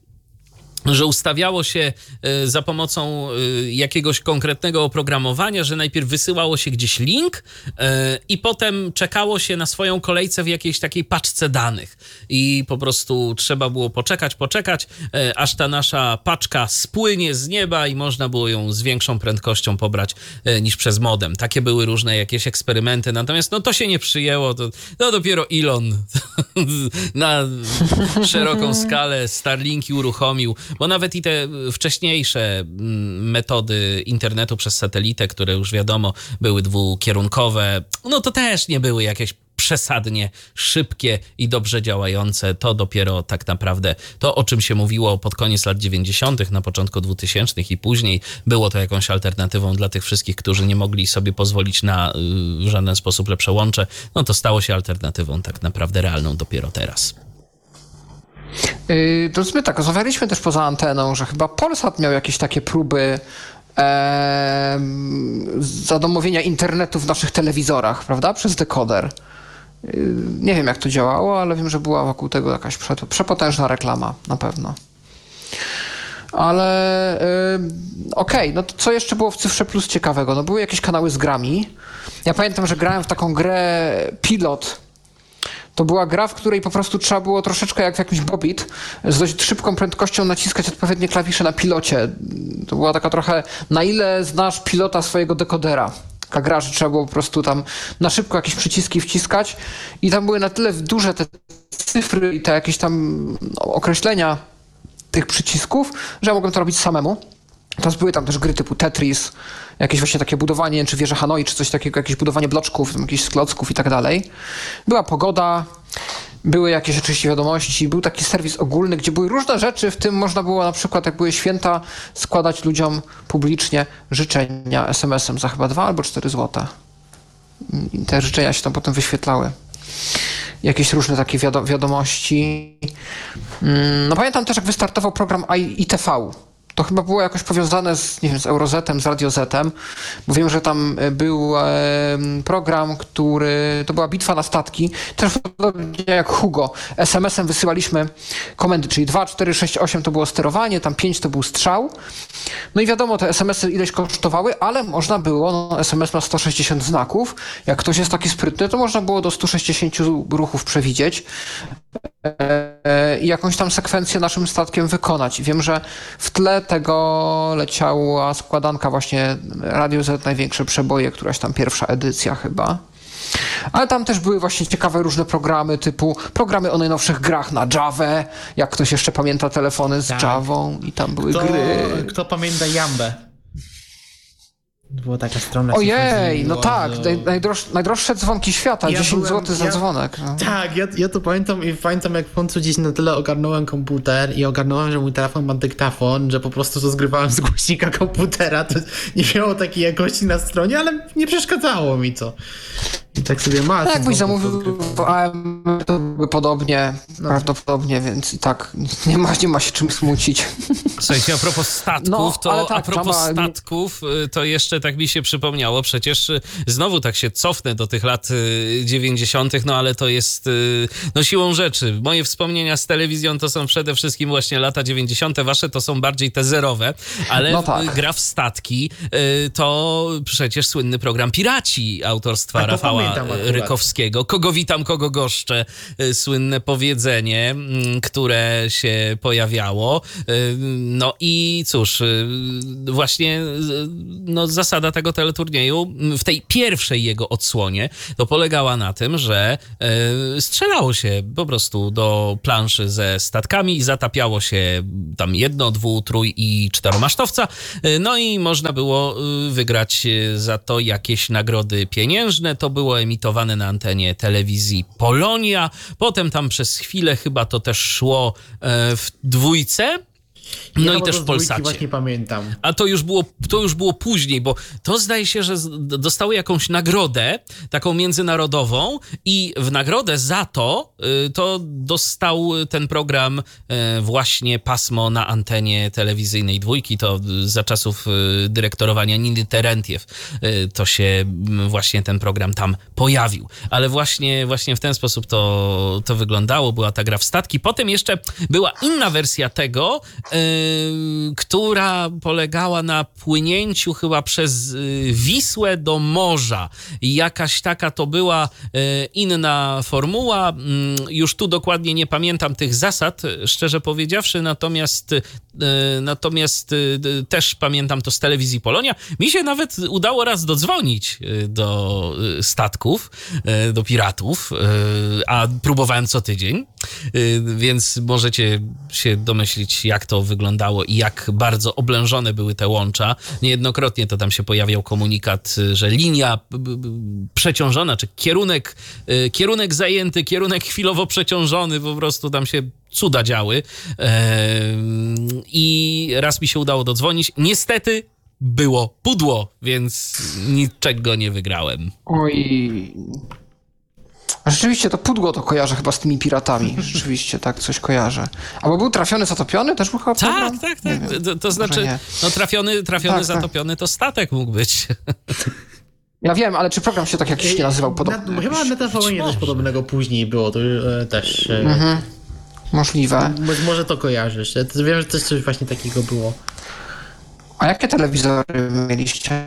że ustawiało się za pomocą jakiegoś konkretnego oprogramowania, że najpierw wysyłało się gdzieś link i potem czekało się na swoją kolejce w jakiejś takiej paczce danych. I po prostu trzeba było poczekać, aż ta nasza paczka spłynie z nieba i można było ją z większą prędkością pobrać niż przez modem. Takie były różne jakieś eksperymenty, natomiast no to się nie przyjęło. To dopiero Elon na szeroką skalę Starlinki uruchomił, bo nawet i te wcześniejsze metody internetu przez satelitę, które już wiadomo były dwukierunkowe, no to też nie były jakieś przesadnie szybkie i dobrze działające. To dopiero tak naprawdę to, o czym się mówiło pod koniec lat 90., na początku 2000 i później, było to jakąś alternatywą dla tych wszystkich, którzy nie mogli sobie pozwolić na w żaden sposób lepsze łącze. No to stało się alternatywą tak naprawdę realną dopiero teraz. To my tak, rozmawialiśmy też poza anteną, że chyba Polsat miał jakieś takie próby zadomowienia internetu w naszych telewizorach, prawda? Przez dekoder. Nie wiem, jak to działało, ale wiem, że była wokół tego jakaś przepotężna reklama, na pewno. Ale okej, no to co jeszcze było w Cyfrze Plus ciekawego? No były jakieś kanały z grami. Ja pamiętam, że grałem w taką grę Pilot. To była gra, w której po prostu trzeba było troszeczkę jak w jakimś Bobit z dość szybką prędkością naciskać odpowiednie klawisze na pilocie. To była taka trochę, na ile znasz pilota swojego dekodera. Taka gra, że trzeba było po prostu tam na szybko jakieś przyciski wciskać i tam były na tyle duże te cyfry i te jakieś tam określenia tych przycisków, że ja mogłem to robić samemu. Teraz były tam też gry typu Tetris, jakieś właśnie takie budowanie, czy wieża Hanoi, czy coś takiego, jakieś budowanie bloczków, jakieś klocków i tak dalej. Była pogoda, były jakieś oczywiście wiadomości, był taki serwis ogólny, gdzie były różne rzeczy, w tym można było na przykład, jak były święta, składać ludziom publicznie życzenia SMS-em za chyba 2 albo 4 zł. I te życzenia się tam potem wyświetlały. Jakieś różne takie wiadomości. No pamiętam też, jak wystartował program ITV. To chyba było jakoś powiązane z, nie wiem, z Eurozetem, z Radiozetem, bo wiem, że tam był program, to była bitwa na statki, też podobnie jak Hugo. SMS-em wysyłaliśmy komendy, czyli 2, 4, 6, 8 to było sterowanie, tam 5 to był strzał. No i wiadomo, te SMS-y ileś kosztowały, ale można było, no SMS ma 160 znaków, jak ktoś jest taki sprytny, to można było do 160 ruchów przewidzieć i jakąś tam sekwencję naszym statkiem wykonać. I wiem, że w tle tego leciała składanka właśnie Radio Z, największe przeboje, któraś tam pierwsza edycja chyba. Ale tam też były właśnie ciekawe różne programy, typu programy o najnowszych grach na Javę, jak ktoś jeszcze pamięta telefony z Javą i tam były gry. Kto pamięta Jambę? Była taka strona. Ojej, no tak, najdroższe dzwonki świata, 10 zł za dzwonek. No. Tak, ja to pamiętam i pamiętam, jak w końcu gdzieś na tyle ogarnąłem komputer i ogarnąłem, że mój telefon ma dyktafon, że po prostu to zgrywałem z głośnika komputera, to nie miało takiej jakości na stronie, ale nie przeszkadzało mi to. Tak sobie ma. No, jakbyś zamówił w AM, to by podobnie, prawdopodobnie, więc i tak nie ma się czym smucić. Słuchajcie, a propos statków, to jeszcze tak mi się przypomniało, przecież znowu tak się cofnę do tych lat 90., no ale to jest no siłą rzeczy. Moje wspomnienia z telewizją to są przede wszystkim właśnie lata 90., wasze to są bardziej te zerowe, ale gra w statki to przecież słynny program Piraci autorstwa Rafała Rykowskiego. Kogo witam, kogo goszczę. Słynne powiedzenie, które się pojawiało. No i cóż, właśnie no, zasada tego teleturnieju w tej pierwszej jego odsłonie to polegała na tym, że strzelało się po prostu do planszy ze statkami i zatapiało się tam 1, 2, 3 i 4 masztowca. No i można było wygrać za to jakieś nagrody pieniężne. To było emitowane na antenie telewizji Polonia. Potem tam przez chwilę chyba to też szło w Dwójce. No i też w Polsacie. Właśnie pamiętam. A to już było później, bo to zdaje się, że dostały jakąś nagrodę, taką międzynarodową i w nagrodę za to dostał ten program właśnie pasmo na antenie telewizyjnej Dwójki. To za czasów dyrektorowania Niny Terentiew to się właśnie ten program tam pojawił. Ale właśnie w ten sposób to wyglądało. Była ta gra w statki. Potem jeszcze była inna wersja tego, która polegała na płynięciu chyba przez Wisłę do morza. Jakaś taka to była inna formuła. Już tu dokładnie nie pamiętam tych zasad, szczerze powiedziawszy, natomiast też pamiętam to z telewizji Polonia. Mi się nawet udało raz dodzwonić do statków, do piratów, a próbowałem co tydzień, więc możecie się domyślić, jak to wyglądało i jak bardzo oblężone były te łącza. Niejednokrotnie to tam się pojawiał komunikat, że linia przeciążona, czy kierunek zajęty, kierunek chwilowo przeciążony, po prostu tam się cuda działy. I raz mi się udało dodzwonić. Niestety było pudło, więc niczego nie wygrałem. Oj... Rzeczywiście to pudło to kojarzę chyba z tymi piratami. Rzeczywiście tak coś kojarzę. Albo był trafiony, zatopiony? Też był chyba program? Tak. To znaczy, no trafiony, zatopiony to statek mógł być. Ja wiem, ale czy program się tak jakiś nie nazywał podobnie? Chyba na TVN coś podobnego później było, to też... Możliwe. Może to kojarzysz. Ja wiem, że też coś właśnie takiego było. A jakie telewizory mieliście?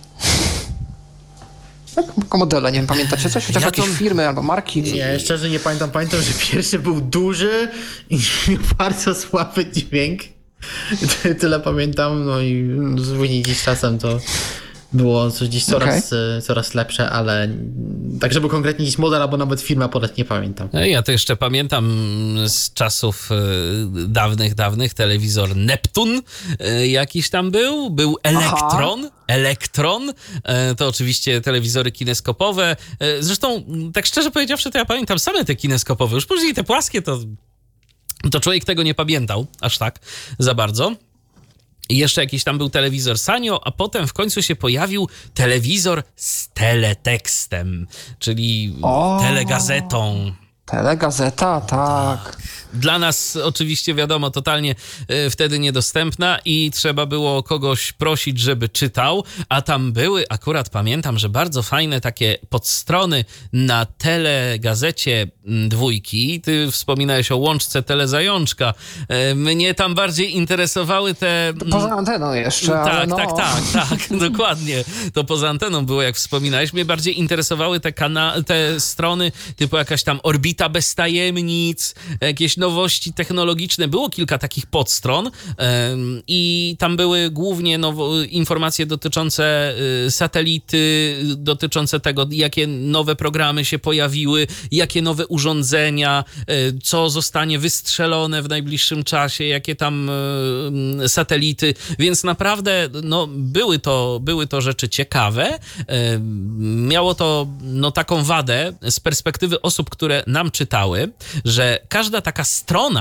Jakie modele, nie wiem, pamiętacie coś? Chociaż jakieś firmy albo marki? Nie, szczerze nie pamiętam. Pamiętam, że pierwszy był duży i miał bardzo słaby dźwięk. Tyle pamiętam, no i później gdzieś czasem to było coś gdzieś coraz lepsze, ale tak, żeby konkretnie gdzieś model albo nawet firma podać, nie pamiętam. Ja to jeszcze pamiętam z czasów dawnych telewizor Neptun jakiś tam był Elektron, to oczywiście telewizory kineskopowe. Zresztą, tak szczerze powiedziawszy, to ja pamiętam same te kineskopowe. Już później te płaskie to człowiek tego nie pamiętał aż tak za bardzo. I jeszcze jakiś tam był telewizor Sanyo, a potem w końcu się pojawił telewizor z teletekstem, czyli telegazetą. Telegazeta, tak. Dla nas oczywiście wiadomo, totalnie wtedy niedostępna i trzeba było kogoś prosić, żeby czytał, a tam były, akurat pamiętam, że bardzo fajne takie podstrony na telegazecie Dwójki. Ty wspominałeś o łączce Telezajączka. Mnie tam bardziej interesowały te... Poza anteną jeszcze, tak, no. tak, dokładnie. To poza anteną było, jak wspominałeś. Mnie bardziej interesowały te strony typu jakaś tam Orbita bez tajemnic, jakieś nowości technologiczne. Było kilka takich podstron i tam były głównie informacje dotyczące satelity, dotyczące tego, jakie nowe programy się pojawiły, jakie nowe urządzenia, co zostanie wystrzelone w najbliższym czasie, jakie tam satelity, więc naprawdę były to rzeczy ciekawe. Miało to taką wadę z perspektywy osób, które nam czytały, że każda taka strona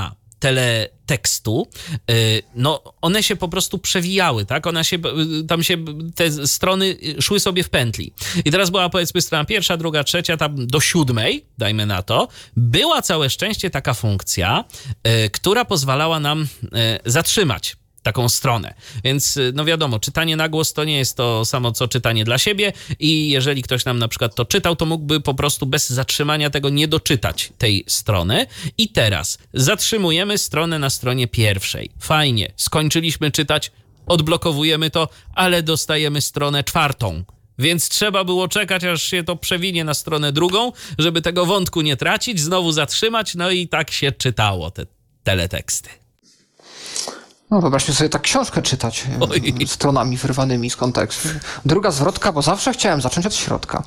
teletekstu, no one się po prostu przewijały, tak? Te strony szły sobie w pętli. I teraz była, powiedzmy, strona pierwsza, druga, trzecia, tam do 7, dajmy na to, była całe szczęście taka funkcja, która pozwalała nam zatrzymać taką stronę. Więc no wiadomo, czytanie na głos to nie jest to samo, co czytanie dla siebie i jeżeli ktoś nam na przykład to czytał, to mógłby po prostu bez zatrzymania tego nie doczytać tej strony. I teraz zatrzymujemy stronę na stronie pierwszej. Fajnie, skończyliśmy czytać, odblokowujemy to, ale dostajemy stronę 4. Więc trzeba było czekać, aż się to przewinie na stronę drugą, żeby tego wątku nie tracić, znowu zatrzymać, no i tak się czytało te teleteksty. No wyobraźmy sobie tak książkę czytać stronami wyrwanymi z kontekstu. Druga zwrotka, bo zawsze chciałem zacząć od środka.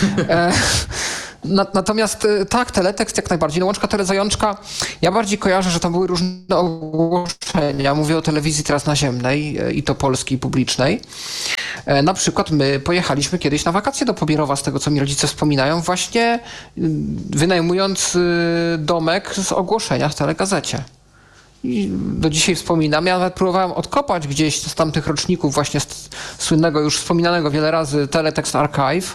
Natomiast tak, teletekst jak najbardziej. No Łączka Telezajączka, ja bardziej kojarzę, że tam były różne ogłoszenia. Mówię o telewizji teraz naziemnej i to polskiej, publicznej. Na przykład my pojechaliśmy kiedyś na wakacje do Pobierowa, z tego co mi rodzice wspominają, właśnie wynajmując domek z ogłoszenia w telegazecie. I do dzisiaj wspominam. Ja nawet próbowałem odkopać gdzieś z tamtych roczników właśnie słynnego, już wspominanego wiele razy Teletext Archive,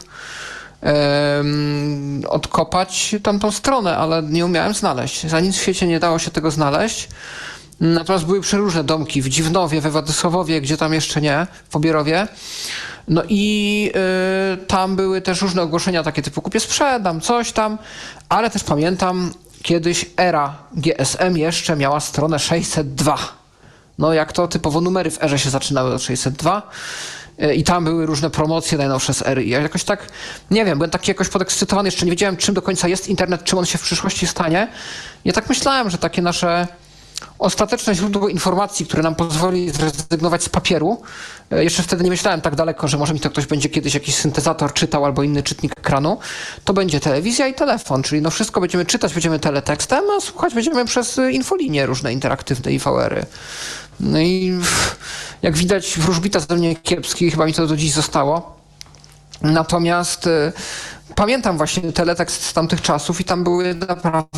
odkopać tamtą stronę, ale nie umiałem znaleźć. Za nic w świecie nie dało się tego znaleźć. Natomiast były przeróżne domki w Dziwnowie, we Władysławowie, gdzie tam jeszcze nie, w Pobierowie. No i tam były też różne ogłoszenia takie typu kupię, sprzedam, coś tam, ale też pamiętam, kiedyś era GSM jeszcze miała stronę 602. No jak to typowo numery w erze się zaczynały od 602 i tam były różne promocje najnowsze z ery. Ja jakoś tak, nie wiem, byłem taki jakoś podekscytowany, jeszcze nie wiedziałem czym do końca jest internet, czym on się w przyszłości stanie. Ja tak myślałem, że takie nasze ostateczne źródło informacji, które nam pozwoli zrezygnować z papieru. Jeszcze wtedy nie myślałem tak daleko, że może mi to ktoś będzie kiedyś jakiś syntezator czytał albo inny czytnik ekranu. To będzie telewizja i telefon, czyli no wszystko będziemy czytać, będziemy teletekstem, a słuchać będziemy przez infolinie różne interaktywne i VR-y. No i jak widać wróżbita ze mnie kiepski, chyba mi to do dziś zostało. Natomiast pamiętam właśnie teletekst z tamtych czasów i tam były naprawdę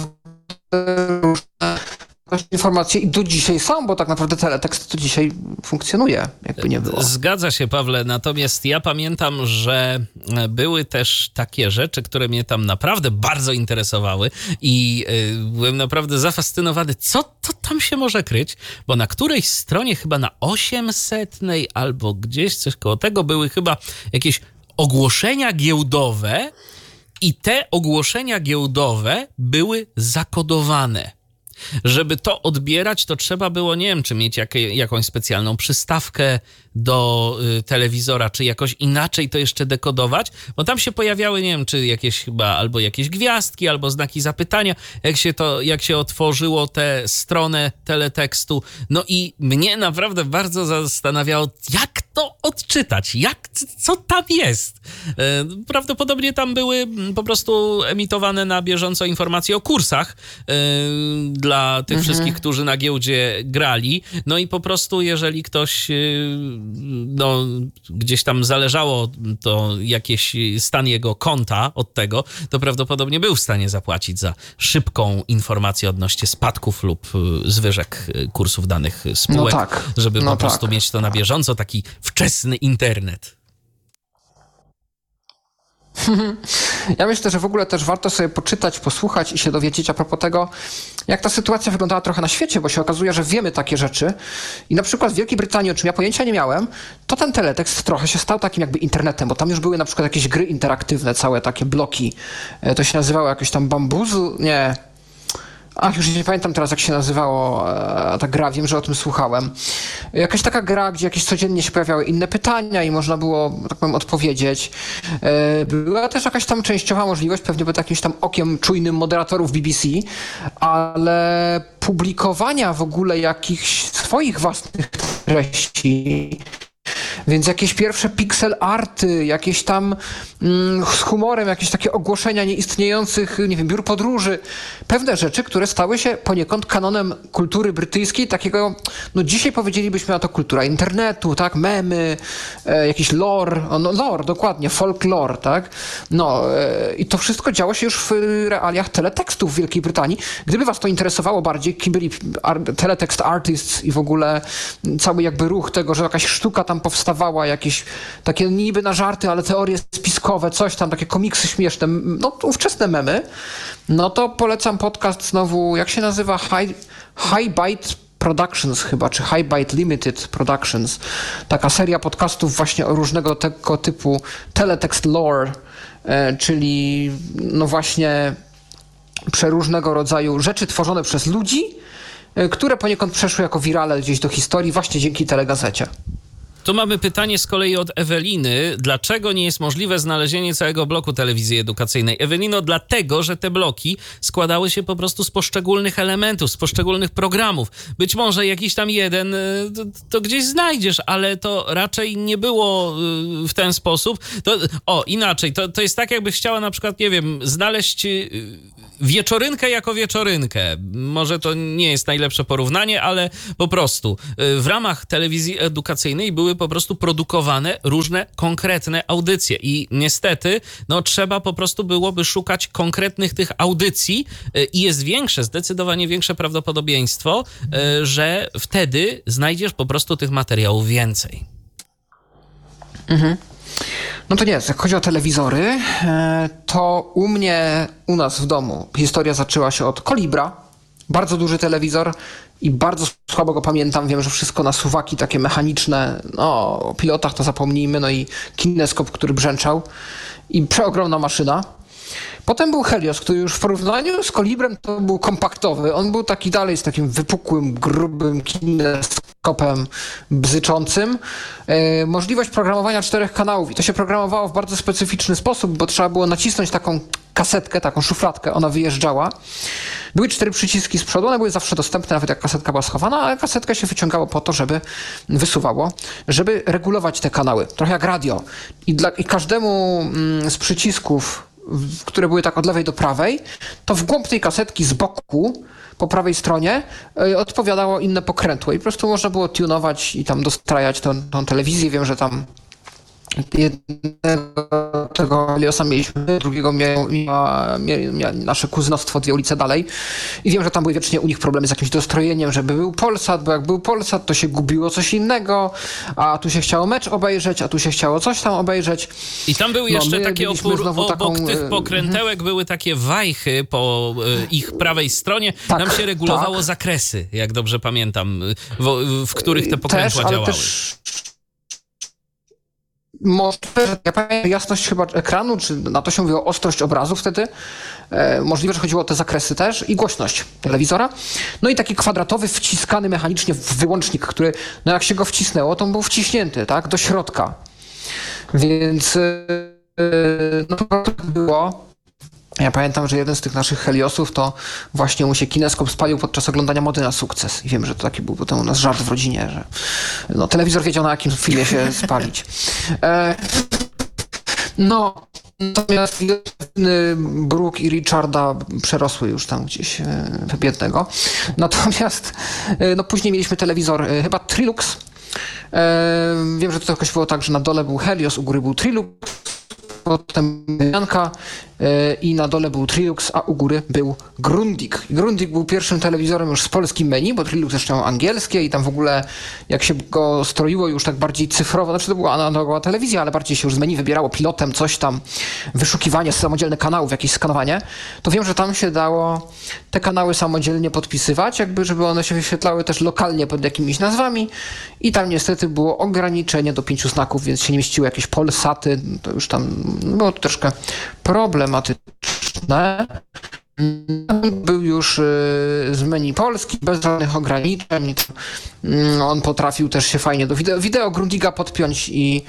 różne informacje i do dzisiaj są, bo tak naprawdę teletekst to dzisiaj funkcjonuje, jakby nie było. Zgadza się, Pawle, natomiast ja pamiętam, że były też takie rzeczy, które mnie tam naprawdę bardzo interesowały i byłem naprawdę zafascynowany, co to tam się może kryć, bo na którejś stronie, chyba na 800 albo gdzieś coś koło tego, były chyba jakieś ogłoszenia giełdowe i te ogłoszenia giełdowe były zakodowane. Żeby to odbierać, to trzeba było, nie wiem, czy mieć jakąś specjalną przystawkę do telewizora, czy jakoś inaczej to jeszcze dekodować, bo tam się pojawiały, nie wiem, czy jakieś chyba albo jakieś gwiazdki, albo znaki zapytania, jak się otworzyło tę stronę teletekstu. No i mnie naprawdę bardzo zastanawiało, jak to odczytać, co tam jest. Prawdopodobnie tam były po prostu emitowane na bieżąco informacje o kursach dla tych wszystkich, którzy na giełdzie grali. No i po prostu, jeżeli ktoś gdzieś tam zależało to jakiś stan jego konta od tego, to prawdopodobnie był w stanie zapłacić za szybką informację odnośnie spadków lub zwyżek kursów danych spółek, żeby po prostu mieć to na bieżąco, taki wczesny internet. Ja myślę, że w ogóle też warto sobie poczytać, posłuchać i się dowiedzieć a propos tego, jak ta sytuacja wyglądała trochę na świecie, bo się okazuje, że wiemy takie rzeczy. I na przykład w Wielkiej Brytanii, o czym ja pojęcia nie miałem, to ten teletekst trochę się stał takim jakby internetem, bo tam już były na przykład jakieś gry interaktywne, całe takie bloki. To się nazywało jakoś tam Bambuzu, nie... już nie pamiętam teraz, jak się nazywało ta gra, wiem, że o tym słuchałem. Jakaś taka gra, gdzie jakieś codziennie się pojawiały inne pytania i można było, tak powiem, odpowiedzieć. Była też jakaś tam częściowa możliwość, pewnie pod jakimś tam okiem czujnym moderatorów BBC, ale publikowania w ogóle jakichś swoich własnych treści Więc jakieś pierwsze pixel arty, jakieś tam z humorem, jakieś takie ogłoszenia nieistniejących, nie wiem, biur podróży. Pewne rzeczy, które stały się poniekąd kanonem kultury brytyjskiej, takiego, no dzisiaj powiedzielibyśmy na to kultura internetu, tak, memy, jakiś lore, lore, dokładnie, folklore, tak. No i to wszystko działo się już w realiach teletekstów w Wielkiej Brytanii. Gdyby was to interesowało bardziej, kim byli teletext artists i w ogóle cały jakby ruch tego, że jakaś sztuka tam powstawała, jakieś takie niby na żarty, ale teorie spiskowe, coś tam, takie komiksy śmieszne, no ówczesne memy, no to polecam podcast znowu, jak się nazywa? High Byte Productions chyba, czy High Byte Limited Productions. Taka seria podcastów właśnie o różnego tego typu teletext lore, czyli no właśnie przeróżnego rodzaju rzeczy tworzone przez ludzi, które poniekąd przeszły jako wirale gdzieś do historii właśnie dzięki telegazecie. Tu mamy pytanie z kolei od Eweliny. Dlaczego nie jest możliwe znalezienie całego bloku telewizji edukacyjnej? Ewelino, dlatego, że te bloki składały się po prostu z poszczególnych elementów, z poszczególnych programów. Być może jakiś tam jeden to gdzieś znajdziesz, ale to raczej nie było w ten sposób. Inaczej, to jest tak, jakby chciała na przykład, nie wiem, znaleźć wieczorynkę jako wieczorynkę. Może to nie jest najlepsze porównanie, ale po prostu w ramach telewizji edukacyjnej były po prostu produkowane różne konkretne audycje i niestety no trzeba po prostu byłoby szukać konkretnych tych audycji i jest zdecydowanie większe prawdopodobieństwo, że wtedy znajdziesz po prostu tych materiałów więcej. Mhm. No to nie, jak chodzi o telewizory, to u nas w domu historia zaczęła się od Kolibra. Bardzo duży telewizor i bardzo słabo go pamiętam. Wiem, że wszystko na suwaki takie mechaniczne, no o pilotach to zapomnijmy, no i kineskop, który brzęczał i przeogromna maszyna. Potem był Helios, który już w porównaniu z Kolibrem to był kompaktowy. On był taki dalej z takim wypukłym, grubym kineskopem bzyczącym. Możliwość programowania 4 kanałów i to się programowało w bardzo specyficzny sposób, bo trzeba było nacisnąć taką kasetkę, taką szufladkę, ona wyjeżdżała. Były 4 przyciski z przodu, one były zawsze dostępne, nawet jak kasetka była schowana, ale kasetkę się wyciągało po to, żeby wysuwało, żeby regulować te kanały. Trochę jak radio. I każdemu z przycisków, które były tak od lewej do prawej, to w głąb tej kasetki z boku, po prawej stronie, odpowiadało inne pokrętło i po prostu można było tunować i tam dostrajać tą telewizję. Wiem, że tam jednego tego Heliosa mieliśmy, drugiego miała nasze kuzynostwo 2 ulice dalej i wiem, że tam były wiecznie u nich problemy z jakimś dostrojeniem, żeby był Polsat, bo jak był Polsat, to się gubiło coś innego, a tu się chciało mecz obejrzeć, a tu się chciało coś tam obejrzeć. I tam były jeszcze takie obok tych pokrętełek były takie wajchy po ich prawej stronie. Tak, tam się regulowało zakresy, jak dobrze pamiętam, w których te pokrętła działały. Może, ja pamiętam jasność chyba ekranu, czy na to się mówiło ostrość obrazu wtedy. Możliwe, że chodziło o te zakresy też i głośność telewizora. No i taki kwadratowy, wciskany mechanicznie wyłącznik, który, no jak się go wcisnęło, to on był wciśnięty, tak, do środka. Więc no to było. Ja pamiętam, że jeden z tych naszych Heliosów to właśnie mu się kineskop spalił podczas oglądania Mody na sukces. I wiem, że to taki był potem u nas żart w rodzinie, że no, telewizor wiedział, na jakim filmie się spalić. Natomiast Brooke i Richarda przerosły już tam gdzieś biednego. Natomiast no, później mieliśmy telewizor chyba Trilux. Wiem, że to jakoś było tak, że na dole był Helios, u góry był Trilux. Potem Janka i na dole był Trilux, a u góry był Grundig. Grundig był pierwszym telewizorem już z polskim menu, bo Trilux jeszcze miał angielskie i tam w ogóle jak się go stroiło już tak bardziej cyfrowo, znaczy to była analogowa telewizja, ale bardziej się już z menu wybierało pilotem, coś tam, wyszukiwanie, samodzielne kanałów, jakieś skanowanie, to wiem, że tam się dało te kanały samodzielnie podpisywać, jakby żeby one się wyświetlały też lokalnie pod jakimiś nazwami i tam niestety było ograniczenie do 5 znaków, więc się nie mieściły jakieś Polsaty, to już tam było to troszkę problematyczne. Był już z menu Polski, bez żadnych ograniczeń. On potrafił też się fajnie do wideo Grundiga podpiąć i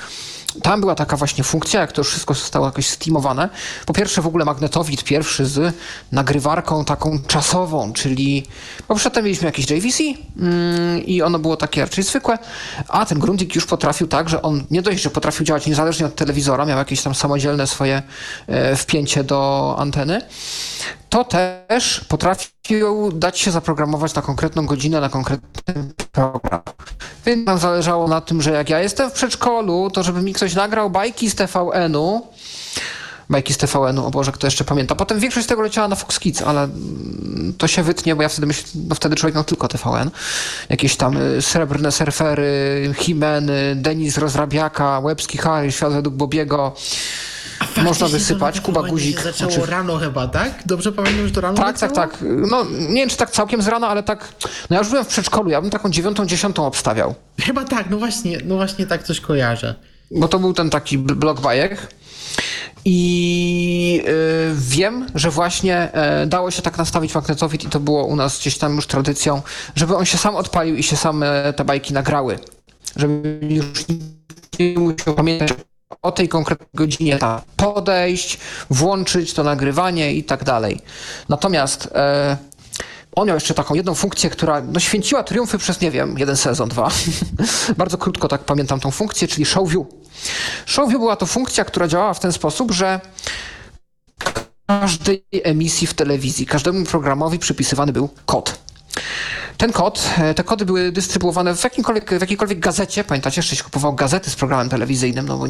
tam była taka właśnie funkcja, jak to już wszystko zostało jakoś steamowane. Po pierwsze w ogóle magnetowid pierwszy z nagrywarką taką czasową, czyli bo przedtem mieliśmy jakieś JVC i ono było takie raczej zwykłe, a ten Grundig już potrafił tak, że on nie dość, że potrafił działać niezależnie od telewizora, miał jakieś tam samodzielne swoje wpięcie do anteny, to też potrafił dać się zaprogramować na konkretną godzinę, na konkretny program. Więc nam zależało na tym, że jak ja jestem w przedszkolu, to żeby mi ktoś nagrał bajki z TVN-u, o Boże, kto jeszcze pamięta. Potem większość z tego leciała na Fox Kids, ale to się wytnie, bo ja wtedy myślę, no wtedy człowiek miał tylko TVN. Jakieś tam Srebrne Surfery, Himeny, Denis Rozrabiaka, Łebski Harry, Świat według Bobiego. Można wysypać, Kuba Guzik. Się zaczęło rano chyba, tak? Dobrze pamiętam, że to rano Tak. No nie wiem, czy tak całkiem z rana, ale tak, no ja już byłem w przedszkolu, ja bym taką 9., 10. obstawiał. Chyba tak, no właśnie tak coś kojarzę. Bo to był ten taki blok bajek. I wiem, że właśnie dało się tak nastawić magnetowid i to było u nas gdzieś tam już tradycją, żeby on się sam odpalił i się sam te bajki nagrały. Żeby już nie musiał pamiętać o tej konkretnej godzinie tam podejść, włączyć to nagrywanie i tak dalej. Natomiast on miał jeszcze taką jedną funkcję, która no, święciła triumfy przez, nie wiem, 1 sezon, 2. Bardzo krótko tak pamiętam tą funkcję, czyli Show View. Show View była to funkcja, która działała w ten sposób, że każdej emisji w telewizji, każdemu programowi przypisywany był kod. Te kody były dystrybuowane w jakiejkolwiek gazecie. Pamiętacie, jeszcze się kupował gazety z programem telewizyjnym, no bo